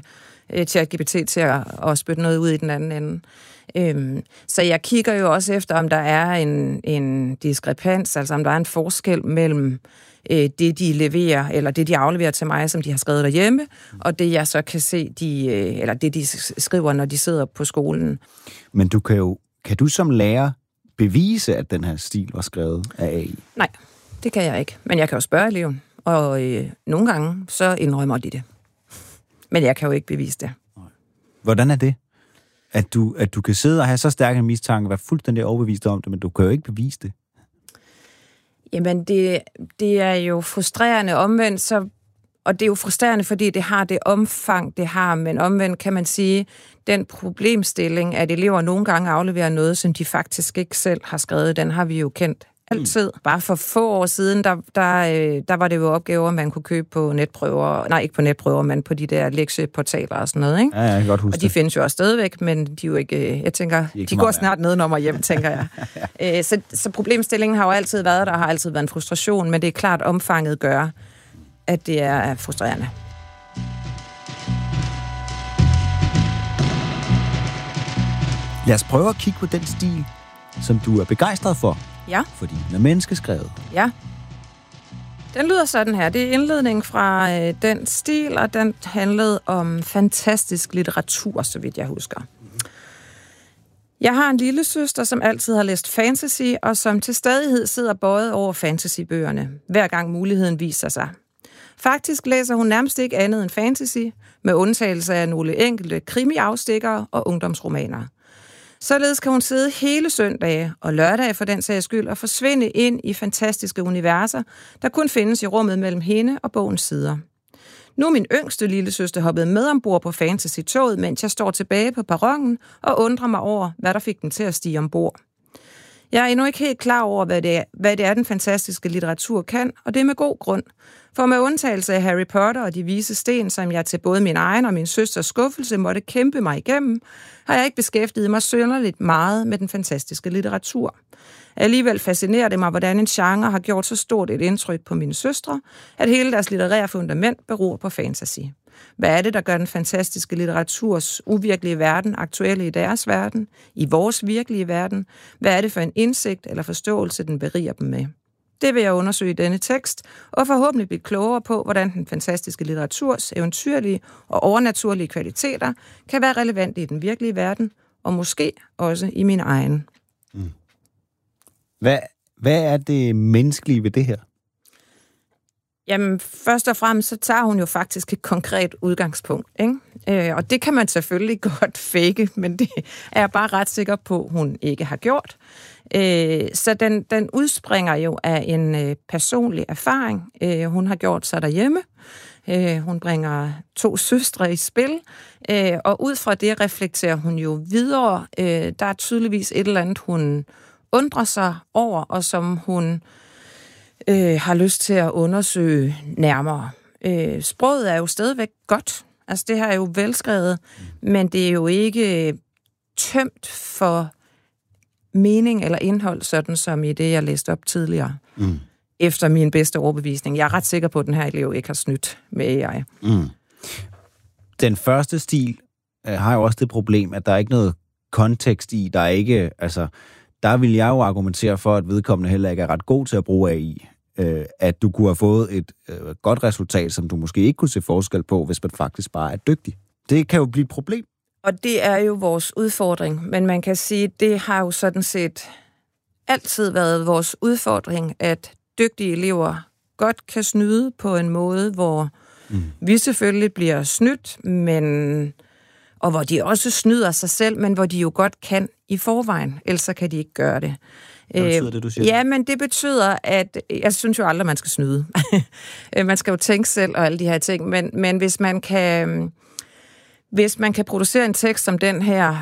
ChatGPT til at spytte noget ud i den anden ende. Så jeg kigger jo også efter, om der er en diskrepans, altså om der er en forskel mellem det, de leverer, eller det, de afleverer til mig, som de har skrevet derhjemme, og det, jeg så kan se, eller det, de skriver, når de sidder på skolen. Men kan du som lærer bevise, at den her stil var skrevet af AI? Nej, det kan jeg ikke. Men jeg kan jo spørge eleven, og nogle gange, så indrømmer de det. Men jeg kan jo ikke bevise det. Hvordan er det? At du kan sidde og have så stærk en mistanke, være fuldstændig overbevist om det, men du kan jo ikke bevise det. Jamen, det er jo frustrerende omvendt, og det er jo frustrerende, fordi det har det omfang, det har, men omvendt kan man sige, den problemstilling, at elever nogle gange afleverer noget, som de faktisk ikke selv har skrevet, den har vi jo kendt altid. Bare for få år siden, der var det jo opgaver, man kunne købe på netprøver. Nej, ikke på netprøver, men på de der lektieportaler og sådan noget, ikke? Ja, jeg kan godt huske og de findes jo også stadigvæk, men de er jo ikke... Jeg tænker, de går snart nedenom og hjem, tænker jeg. Så problemstillingen har jo altid været der, har altid været en frustration, men det er klart, omfanget gør, at det er frustrerende. Lad os prøve at kigge på den stil, som du er begejstret for. Ja. Fordi den er menneskeskrevet. Ja. Den lyder sådan her. Det er indledning fra den stil, og den handlede om fantastisk litteratur, så vidt jeg husker. Jeg har en lille søster, som altid har læst fantasy, og som til stadighed sidder bøjet over fantasybøgerne, hver gang muligheden viser sig. Faktisk læser hun nærmest ikke andet end fantasy, med undtagelse af nogle enkelte krimi-afstikkere og ungdomsromaner. Således kan hun sidde hele søndage og lørdage for den sags skyld og forsvinde ind i fantastiske universer, der kun findes i rummet mellem hende og bogens sider. Nu er min yngste lillesøster hoppet med ombord på fantasy-toget, mens jeg står tilbage på perronen og undrer mig over, hvad der fik den til at stige ombord. Jeg er endnu ikke helt klar over, hvad det er, den fantastiske litteratur kan, og det er med god grund. For med undtagelse af Harry Potter og de vise sten, som jeg til både min egen og min søsters skuffelse måtte kæmpe mig igennem, har jeg ikke beskæftiget mig synderligt meget med den fantastiske litteratur. Alligevel fascinerer det mig, hvordan en genre har gjort så stort et indtryk på mine søstre, at hele deres litterære fundament beror på fantasy. Hvad er det, der gør den fantastiske litteraturs uvirkelige verden aktuelle i deres verden, i vores virkelige verden? Hvad er det for en indsigt eller forståelse, den beriger dem med? Det vil jeg undersøge i denne tekst, og forhåbentlig blive klogere på, hvordan den fantastiske litteraturs eventyrlige og overnaturlige kvaliteter kan være relevante i den virkelige verden, og måske også i min egen. Mm. Hvad er det menneskelige ved det her? Jamen, først og fremmest, så tager hun jo faktisk et konkret udgangspunkt, ikke? Og det kan man selvfølgelig godt fake, men det er jeg bare ret sikker på, hun ikke har gjort. Så den udspringer jo af en personlig erfaring, hun har gjort sig derhjemme. Hun bringer 2 søstre i spil, og ud fra det reflekterer hun jo videre. Der er tydeligvis et eller andet, hun undrer sig over, og som hun har lyst til at undersøge nærmere. Sproget er jo stadigvæk godt. Altså, det her er jo velskrevet, men det er jo ikke tømt for mening eller indhold, sådan som i det, jeg læste op tidligere. Mm. Efter min bedste overbevisning. Jeg er ret sikker på, at den her elev ikke har snydt med AI. Mm. Den første stil har jo også det problem, at der er ikke noget kontekst i. Der er ikke, altså, der vil jeg jo argumentere for, at vedkommende heller ikke er ret god til at bruge AI. At du kunne have fået et godt resultat, som du måske ikke kunne se forskel på, hvis man faktisk bare er dygtig. Det kan jo blive et problem. Og det er jo vores udfordring, men man kan sige, at det har jo sådan set altid været vores udfordring, at dygtige elever godt kan snyde på en måde, hvor vi selvfølgelig bliver snydt, og hvor de også snyder sig selv, men hvor de jo godt kan i forvejen, ellers kan de ikke gøre det. Hvad betyder det, du siger? Ja, men det betyder, at jeg synes jo aldrig, man skal snyde. Man skal jo tænke selv og alle de her ting, men hvis man kan producere en tekst som den her,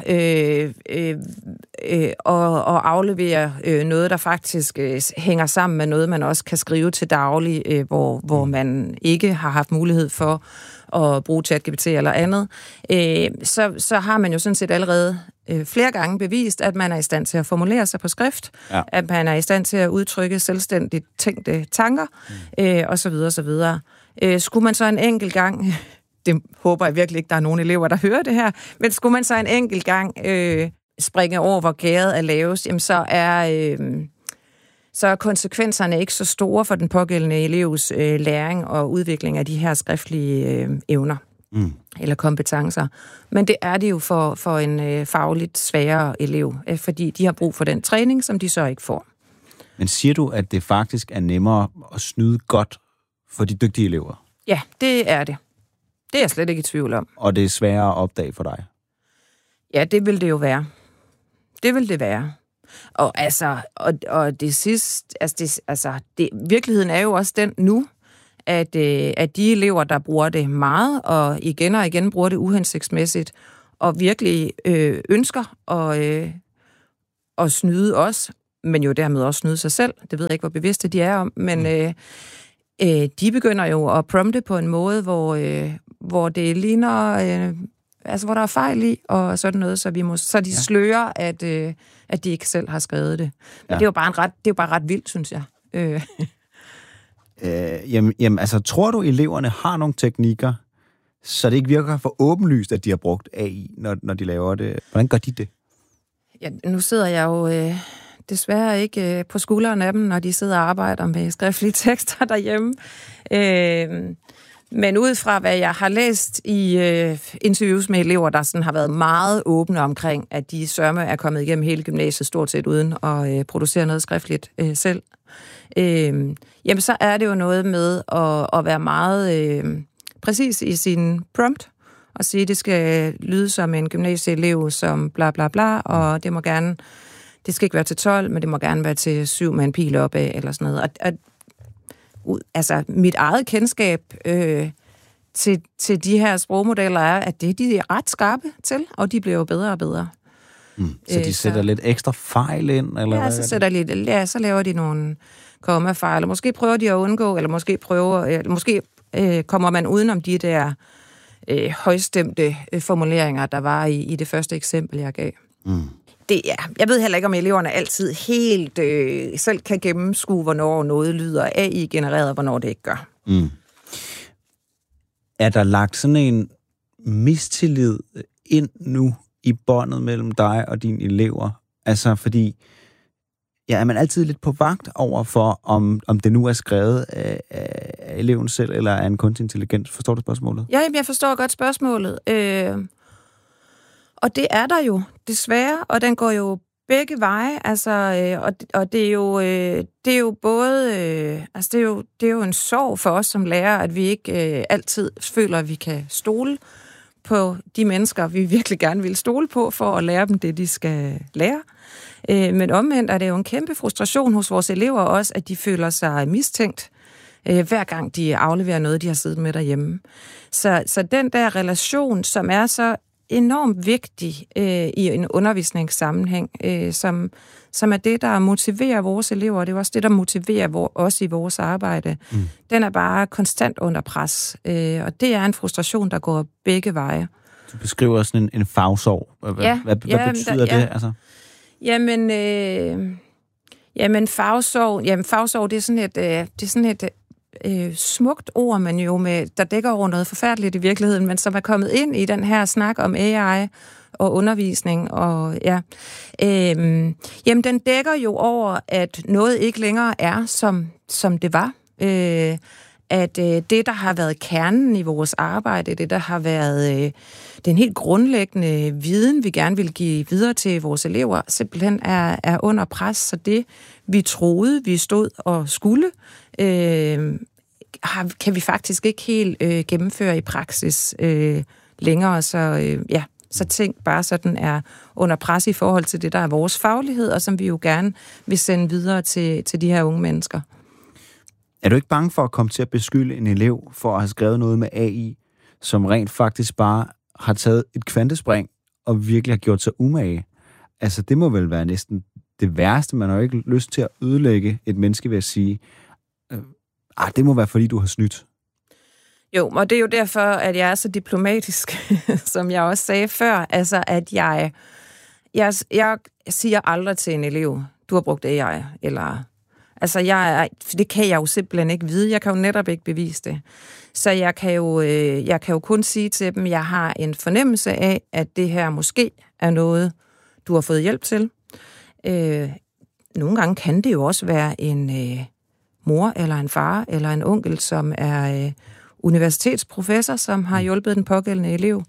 og aflevere noget, der faktisk hænger sammen med noget, man også kan skrive til daglig, hvor man ikke har haft mulighed for at bruge ChatGPT eller andet, så har man jo sådan set allerede flere gange bevist, at man er i stand til at formulere sig på skrift, at man er i stand til at udtrykke selvstændigt tænkte tanker, osv. osv. Skulle man så en enkelt gang det håber jeg virkelig ikke, der er nogen elever, der hører det her, men skulle man så en enkelt gang springe over, hvor gæret er lavest, jamen så er konsekvenserne ikke så store for den pågældende elevs læring og udvikling af de her skriftlige evner eller kompetencer. Men det er det jo for en fagligt svagere elev, fordi de har brug for den træning, som de så ikke får. Men siger du, at det faktisk er nemmere at snyde godt for de dygtige elever? Ja, det er det. Det er jeg slet ikke i tvivl om. Og det er sværere at opdage for dig? Ja, det vil det jo være. Det vil det være. Og det sidste, virkeligheden er jo også den nu, at de elever, der bruger det meget, og igen bruger det uhensigtsmæssigt, og virkelig ønsker at snyde os, men jo dermed også snyde sig selv. Det ved jeg ikke, hvor bevidste de er om, men de begynder jo at prompte på en måde, hvor det ligner, hvor der er fejl i, og sådan noget, så de slører, at de ikke selv har skrevet det. Men det er jo bare ret vildt, synes jeg. Tror du, eleverne har nogle teknikker, så det ikke virker for åbenlyst, at de har brugt AI, når de laver det? Hvordan gør de det? Ja, nu sidder jeg jo desværre ikke på skulderen af dem, når de sidder og arbejder med skriftlige tekster derhjemme. Men ud fra, hvad jeg har læst i interviews med elever, der sådan har været meget åbne omkring, at de sørme er kommet igennem hele gymnasiet stort set uden at producere noget skriftligt selv, jamen så er det jo noget med at være meget præcis i sin prompt, og sige, at det skal lyde som en gymnasieelev, som bla bla bla, og det skal ikke være til 12, men det må gerne være til 7 med en pil opad, eller sådan noget. Og mit eget kendskab til de her sprogmodeller er, at de er ret skarpe til, og de bliver jo bedre og bedre. Så de sætter lidt ekstra fejl ind? Eller ja, så laver de nogle kommafejl, og måske prøver de at undgå, eller måske kommer man udenom de der højstemte formuleringer, der var i det første eksempel, jeg gav. Jeg ved heller ikke, om eleverne altid helt selv kan gennemskue, hvornår noget lyder AI-genereret, og hvornår det ikke gør. Er der lagt sådan en mistillid ind nu i båndet mellem dig og dine elever? Altså, fordi er man altid lidt på vagt over for, om det nu er skrevet af eleven selv, eller af en kunstig intelligens? Forstår du spørgsmålet? Ja, jeg forstår godt spørgsmålet. Og det er der jo, desværre, og den går jo begge veje, og det er jo både, det er jo en sorg for os som lærere, at vi ikke altid føler, at vi kan stole på de mennesker, vi virkelig gerne vil stole på, for at lære dem det, de skal lære. Men omvendt er det jo en kæmpe frustration hos vores elever også, at de føler sig mistænkt, hver gang de afleverer noget, de har siddet med derhjemme. Så den der relation, som er så enormt vigtig i en undervisningssammenhæng, som er det, der motiverer vores elever, og det er også det, der motiverer os i vores arbejde. Den er bare konstant under pres, og det er en frustration, der går begge veje. Du beskriver sådan en fagsorg. Hvad betyder det? Altså? Jamen fagsorg, det er sådan et smukt ord, men jo der dækker over noget forfærdeligt i virkeligheden, men som er kommet ind i den her snak om AI og undervisning. Og jamen, den dækker jo over, at noget ikke længere er, som det var. At det, der har været kernen i vores arbejde, det, der har været den helt grundlæggende viden, vi gerne vil give videre til vores elever, simpelthen er under pres. Så det, vi troede, vi stod og skulle, kan vi faktisk ikke helt gennemføre i praksis længere. Så ting bare sådan er under pres i forhold til det, der er vores faglighed, og som vi jo gerne vil sende videre til de her unge mennesker. Er du ikke bange for at komme til at beskylde en elev for at have skrevet noget med AI, som rent faktisk bare har taget et kvantespring og virkelig har gjort sig umage? Altså, det må vel være næsten det værste. Man har jo ikke lyst til at ødelægge et menneske ved at sige, det må være, fordi du har snydt. Jo, og det er jo derfor, at jeg er så diplomatisk, som jeg også sagde før. Altså, at jeg siger aldrig til en elev, du har brugt AI, eller Altså, det kan jeg jo simpelthen ikke vide. Jeg kan jo netop ikke bevise det. Så jeg kan jo kun sige til dem, at jeg har en fornemmelse af, at det her måske er noget, du har fået hjælp til. Nogle gange kan det jo også være en mor, eller en far, eller en onkel, som er universitetsprofessor, som har hjulpet den pågældende elev.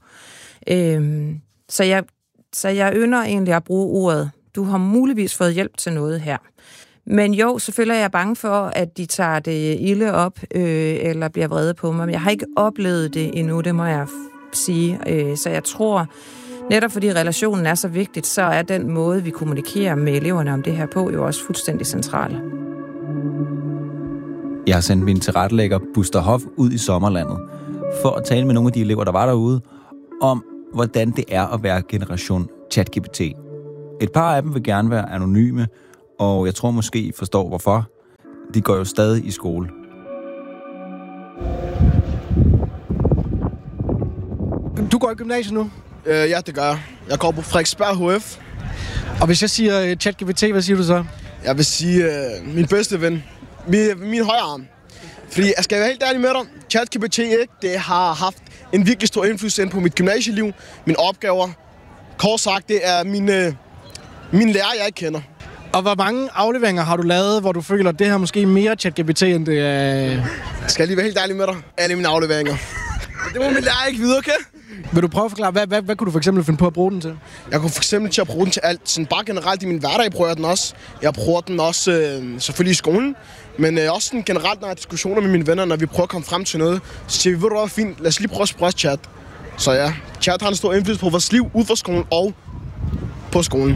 Så jeg ynder egentlig at bruge ordet. Du har muligvis fået hjælp til noget her. Men jo, selvfølgelig er jeg bange for, at de tager det ilde op, eller bliver vrede på mig. Men jeg har ikke oplevet det endnu, det må jeg sige. Så jeg tror, netop fordi relationen er så vigtigt, så er den måde, vi kommunikerer med eleverne om det her på, jo også fuldstændig central. Jeg har sendt min tilrettelægger Buster Hoff ud i sommerlandet for at tale med nogle af de elever, der var derude, om hvordan det er at være generation ChatGPT. Et par af dem vil gerne være anonyme, og jeg tror måske, I forstår hvorfor. De går jo stadig i skole. Du går i gymnasiet nu? Ja, det gør jeg. Jeg går på Frederiksberg HF. Og hvis jeg siger ChatGPT, hvad siger du så? Jeg vil sige min bedste ven. Min højre arm. Fordi jeg skal være helt ærlig med dig. ChatGPT, ikke? Det har haft en virkelig stor indflydelse på mit gymnasieliv. Mine opgaver. Kort sagt, det er min lærer, jeg ikke kender. Og hvor mange afleveringer har du lavet, hvor du føler, at det her måske mere ChatGPT, end det er... Skal jeg lige være helt ærlig med dig? Alle mine afleveringer. Det må min lærer ikke vide, okay? Vil du prøve at forklare, hvad kunne du for eksempel finde på at bruge den til? Jeg kunne for eksempel til at bruge den til alt. Sådan bare generelt i min hverdag bruger jeg den også. Jeg bruger den også selvfølgelig i skolen. Men også sådan generelt, når jeg har diskussioner med mine venner, når vi prøver at komme frem til noget. Så siger vi, ved du hvad, fint, lad os lige prøve at spørge chat. Så ja, chat har en stor indflydelse på vores liv ud fra skolen og på skolen.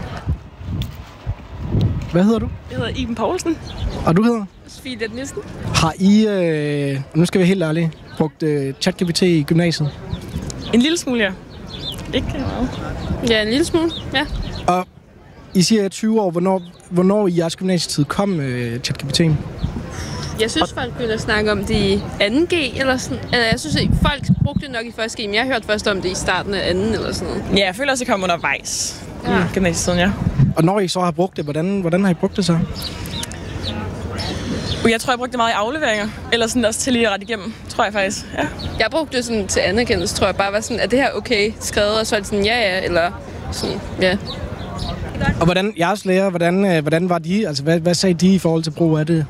Hvad hedder du? Jeg hedder Iben Poulsen. Og du hedder? Sofie Leth Nielsen. Har I, nu skal vi helt ærligt, brugt ChatGPT i gymnasiet? En lille smule, ja. Ikke meget. Ja, en lille smule, ja. Og I siger 20 år, hvornår i jeres gymnasietid kom ChatGPT? Jeg synes, folk begyndte at snakke om det i 2G eller sådan. Altså, jeg synes, at folk brugte det nok i 1G, men jeg hørte først om det i starten af 2. eller sådan noget. Ja, jeg føler også, at det kom undervejs i gymnasietiden, ja. Og når I så har brugt det, hvordan har I brugt det så? Jeg tror, jeg brugte det meget i afleveringer. Eller sådan også til lige at rette igennem, tror jeg faktisk. Ja. Jeg brugte det sådan til anerkendelse, tror jeg. Bare var sådan, at det her okay skrevet, og så er det sådan, ja, eller sådan, ja. Og hvordan, jeres lærer, hvordan var de? Altså, hvad sagde de i forhold til brug af det?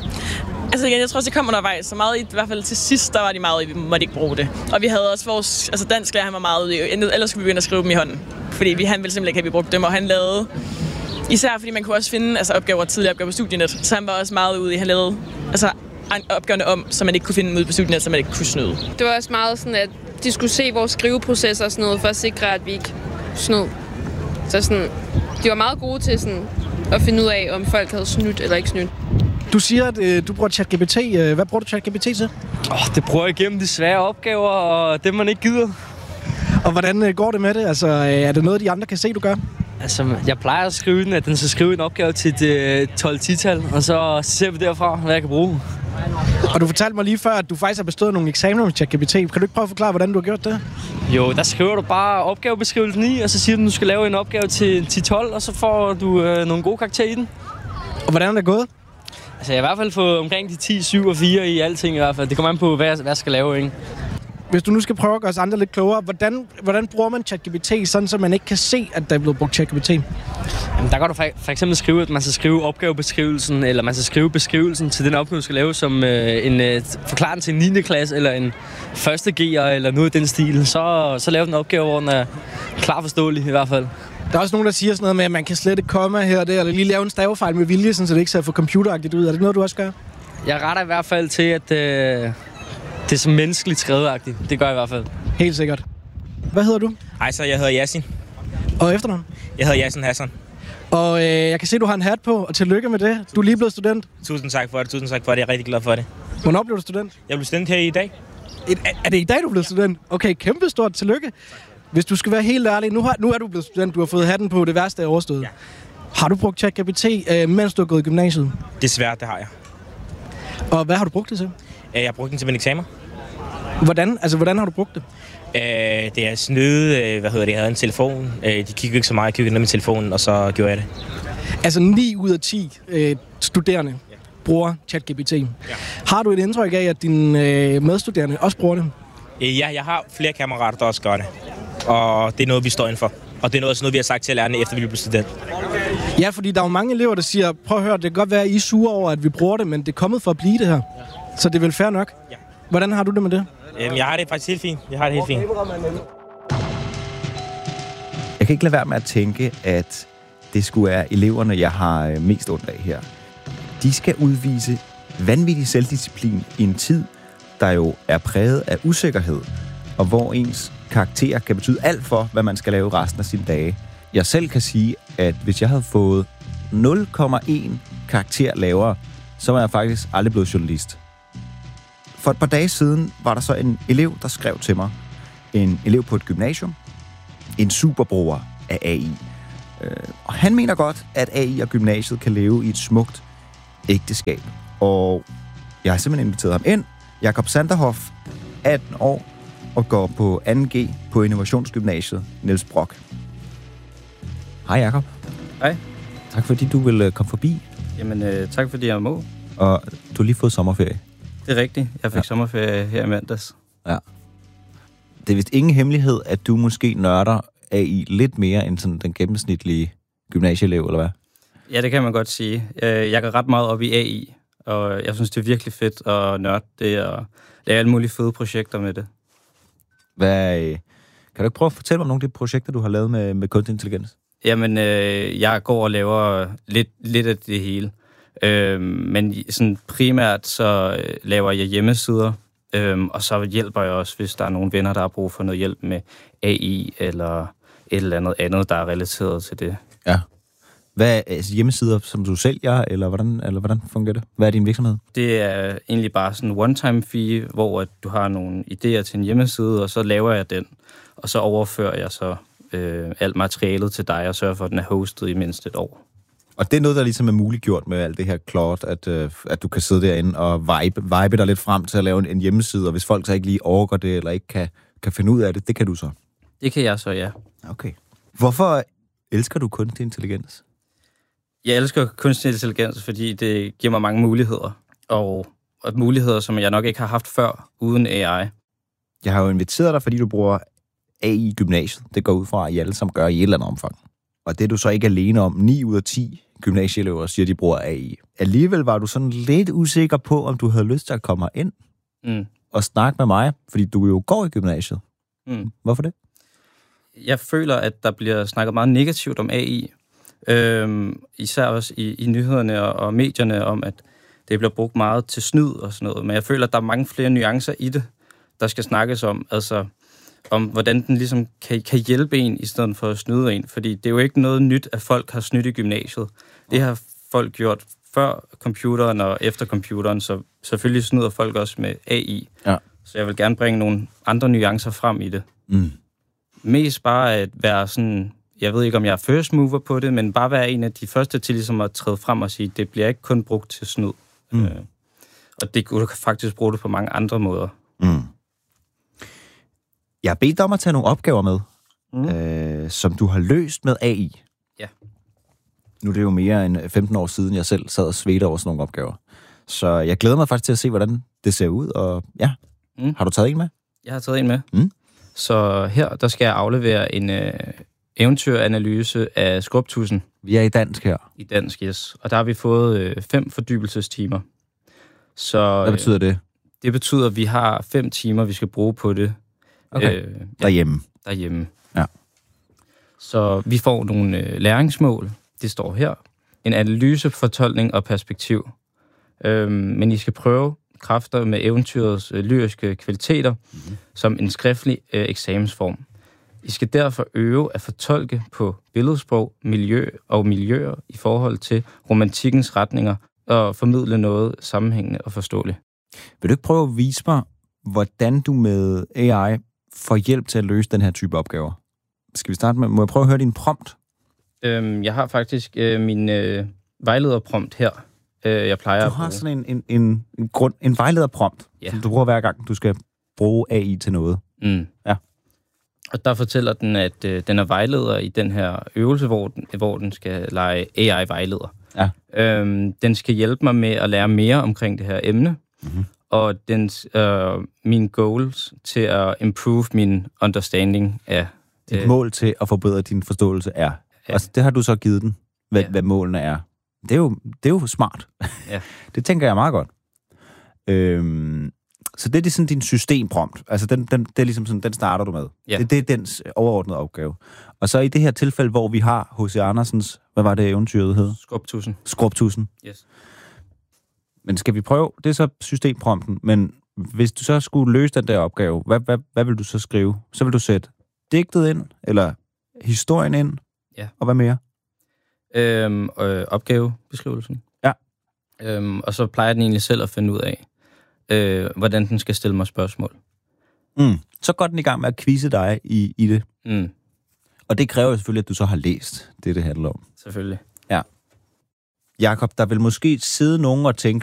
Altså igen, jeg tror også, det kom undervejs. Så meget i hvert fald til sidst, der var de meget i, vi måtte ikke bruge det. Og vi havde også vores, altså dansklærer, han var meget ude i, ellers skulle vi begynde at skrive dem i hånden. Fordi han ville simpelthen ikke have, vi brugte dem, og han lavede, især fordi man kunne også finde tidligere opgaver på Studienet, så han var også meget ude i, han lavede opgaverne om, så man ikke kunne finde dem ude på Studienet, så man ikke kunne snyde. Det var også meget sådan, at de skulle se vores skriveprocesser og sådan noget, for at sikre, at vi ikke snød. Så sådan, de var meget gode til sådan, at finde ud af, om folk havde snydt eller ikke snydt. Du siger, at du bruger ChatGPT. Hvad bruger du ChatGPT til? Det bruger jeg igennem de svære opgaver, og dem man ikke gider. Og hvordan går det med det? Altså, er det noget, de andre kan se, du gør? Altså, jeg plejer at skrive den, at den skal skrive en opgave til et 12-10-tal, og så ser vi derfra, hvad jeg kan bruge. Og du fortalte mig lige før, at du faktisk har bestået nogle eksamener med ChatGPT. Kan du ikke prøve at forklare, hvordan du har gjort det? Jo, der skriver du bare opgavebeskrivelsen i, og så siger du, at du skal lave en opgave til 10-12, og så får du nogle gode karakterer i den. Og hvordan er det gået? Altså, jeg har i hvert fald fået omkring de 10, 7 og 4 i alting i hvert fald. Det kommer an på, hvad jeg skal lave, ikke? Hvis du nu skal prøve at gøre os andre lidt klogere, hvordan bruger man ChatGPT, sådan så man ikke kan se, at der er blevet brugt ChatGPT? Jamen, der kan du for eksempel skrive, at man skal skrive opgavebeskrivelsen, eller man skal skrive beskrivelsen til den opgave, du skal lave, som en forklaring til en 9. klasse, eller en 1. G'er, eller noget i den stil. Så laver den opgave, hvor den er klar forståelig i hvert fald. Der er også nogen, der siger sådan noget med, at man kan slette komma her og der, eller lige lave en stavefejl med vilje, så det ikke ser for computeragtigt ud. Er det noget, du også gør? Jeg retter i hvert fald til, at det er så menneskeligt skrevetagtigt. Det gør jeg i hvert fald. Helt sikkert. Hvad hedder du? Hej, så jeg hedder Yasin. Og efternavn? Jeg hedder Yasin Hassan. Og jeg kan se, du har en hat på, og tillykke med det. Du er lige blevet student. Tusind tak for det. Jeg er rigtig glad for det. Hvornår blev du student? Jeg blev student her i dag. Er det i dag, du blev student? Okay, kæmpe stort tillykke. Hvis du skal være helt ærlig, nu er du blevet student, du har fået hatten på, det værste er overstået. Ja. Har du brugt ChatGPT, mens du har gået i gymnasiet? Desværre, det har jeg. Og hvad har du brugt det til? Jeg har brugt den til min eksamen. Hvordan har du brugt det? Det er snyde, jeg havde en telefon. De kiggede ikke så meget, jeg kiggede ned med telefonen, og så gjorde jeg det. Altså 9 ud af 10 studerende bruger ChatGPT. Ja. Har du et indtryk af, at dine medstuderende også bruger det? Ja, jeg har flere kammerater, der også gør det. Og det er noget, vi står inden for. Og det er noget, vi har sagt til lærerne, efter vi blev student. Ja, fordi der er jo mange elever, der siger, prøv at høre, det kan godt være, at I er sure over, at vi bruger det, men det er kommet for at blive det her. Så det er vel fair nok? Ja. Hvordan har du det med det? Jeg har det faktisk helt fint. Jeg kan ikke lade være med at tænke, at det skulle være eleverne, jeg har mest ondt af her. De skal udvise vanvittig selvdisciplin i en tid, der jo er præget af usikkerhed, og hvor ens karakter kan betyde alt for, hvad man skal lave resten af sine dage. Jeg selv kan sige, at hvis jeg havde fået 0,1 karakter lavere, så var jeg faktisk aldrig blevet journalist. For et par dage siden var der så en elev, der skrev til mig. En elev på et gymnasium. En superbruger af AI. Og han mener godt, at AI og gymnasiet kan leve i et smukt ægteskab. Og jeg har simpelthen inviteret ham ind. Jakob Sanderhoff, 18 år, og går på 2G på Innovationsgymnasiet Niels Brock. Hej Jakob. Hej. Tak fordi du vil komme forbi. Jamen, tak fordi jeg må. Og du har lige fået sommerferie. Det er rigtigt. Jeg fik sommerferie her i mandags. Ja. Det er vist ingen hemmelighed, at du måske nørder AI lidt mere end sådan den gennemsnitlige gymnasieelev, eller hvad? Ja, det kan man godt sige. Jeg går ret meget op i AI, og jeg synes, det er virkelig fedt at nørde det, og lave alle mulige fede projekter med det. Kan du ikke prøve at fortælle mig om nogle af de projekter, du har lavet med kunstig intelligens? Jamen, jeg går og laver lidt af det hele. Men sådan primært så laver jeg hjemmesider, og så hjælper jeg også, hvis der er nogle venner, der har brug for noget hjælp med AI eller et eller andet, der er relateret til det. Ja. Hvad er hjemmesider, som du sælger, eller hvordan fungerer det? Hvad er din virksomhed? Det er egentlig bare sådan en one-time fee, hvor at du har nogle idéer til en hjemmeside, og så laver jeg den, og så overfører jeg så alt materialet til dig og sørger for, at den er hostet i mindst et år. Og det er noget, der ligesom er muliggjort med alt det her Claude, at du kan sidde derinde og vibe dig lidt frem til at lave en hjemmeside, og hvis folk så ikke lige overgår det, eller ikke kan finde ud af det, det kan du så? Det kan jeg så, ja. Okay. Hvorfor elsker du kunstig intelligens? Jeg elsker kunstig intelligens, fordi det giver mig mange muligheder, og muligheder, som jeg nok ikke har haft før, uden AI. Jeg har jo inviteret dig, fordi du bruger AI i gymnasiet. Det går ud fra, at I alle sammen gør i et eller andet omfang. Og det er du så ikke alene om. 9 ud af 10 gymnasieelever siger, at de bruger AI. Alligevel var du sådan lidt usikker på, om du havde lyst til at komme ind og snakke med mig, fordi du jo går i gymnasiet. Hvorfor det? Jeg føler, at der bliver snakket meget negativt om AI. Især også i nyhederne og medierne om, at det bliver brugt meget til snyd og sådan noget. Men jeg føler, at der er mange flere nuancer i det, der skal snakkes om. Altså om hvordan den ligesom kan hjælpe en, i stedet for at snyde en. Fordi det er jo ikke noget nyt, at folk har snydt i gymnasiet. Det har folk gjort før computeren og efter computeren, så selvfølgelig snyder folk også med AI. Ja. Så jeg vil gerne bringe nogle andre nuancer frem i det. Mest bare at være sådan, jeg ved ikke, om jeg er first mover på det, men bare være en af de første til ligesom at træde frem og sige, det bliver ikke kun brugt til snyd. Og du kan faktisk bruge det på mange andre måder. Jeg har bedt dig om at tage nogle opgaver med, som du har løst med AI. Ja. Nu er det jo mere end 15 år siden, jeg selv sad og svedte over sådan nogle opgaver. Så jeg glæder mig faktisk til at se, hvordan det ser ud. Og ja, har du taget en med? Jeg har taget en med. Så her, der skal jeg aflevere en eventyranalyse af skrubtudsen. Vi er i dansk her. I dansk, yes. Og der har vi fået 5 fordybelsestimer. Så, hvad betyder det? Det betyder, at vi har 5 timer, vi skal bruge på det. Okay. Derhjemme. Derhjemme. Ja. Så vi får nogle læringsmål. Det står her. En analyse, fortolkning og perspektiv. Men I skal prøve kræfter med eventyrets lyriske kvaliteter som en skriftlig eksamensform. I skal derfor øve at fortolke på billedsprog, miljøer i forhold til romantikkens retninger og formidle noget sammenhængende og forståeligt. Vil du ikke prøve at vise mig, hvordan du med AI får hjælp til at løse den her type opgaver? Skal vi starte med, må jeg prøve at høre din prompt? Jeg har faktisk min vejlederprompt her. Jeg plejer du har sådan en vejlederprompt, som du bruger hver gang, du skal bruge AI til noget. Ja. Og der fortæller den, at den er vejleder i den her øvelse, hvor den skal lege AI-vejleder. Ja. Den skal hjælpe mig med at lære mere omkring det her emne, og mine goals til at improve min understanding af... Dit mål til at forbedre din forståelse er. Ja. Altså, det har du så givet den, hvad målene er. Det er jo smart. Ja. Det tænker jeg meget godt. Så det er sådan din systemprompt. Altså, det er ligesom sådan, den starter du med. Ja. Det er dens overordnede opgave. Og så i det her tilfælde, hvor vi har H.C. Andersens, hvad var det eventyret hed? Skrubtusen. Yes. Men skal vi prøve? Det er så systemprompten, men hvis du så skulle løse den der opgave, hvad vil du så skrive? Så vil du sætte digtet ind, eller historien ind, og hvad mere? Opgavebeskrivelsen. Ja. Og så plejer den egentlig selv at finde ud af, hvordan den skal stille mig spørgsmål. Så går den i gang med at quizze dig i det. Mm. Og det kræver selvfølgelig, at du så har læst det handler om. Selvfølgelig. Ja. Jakob, der vil måske sidde nogen og tænke,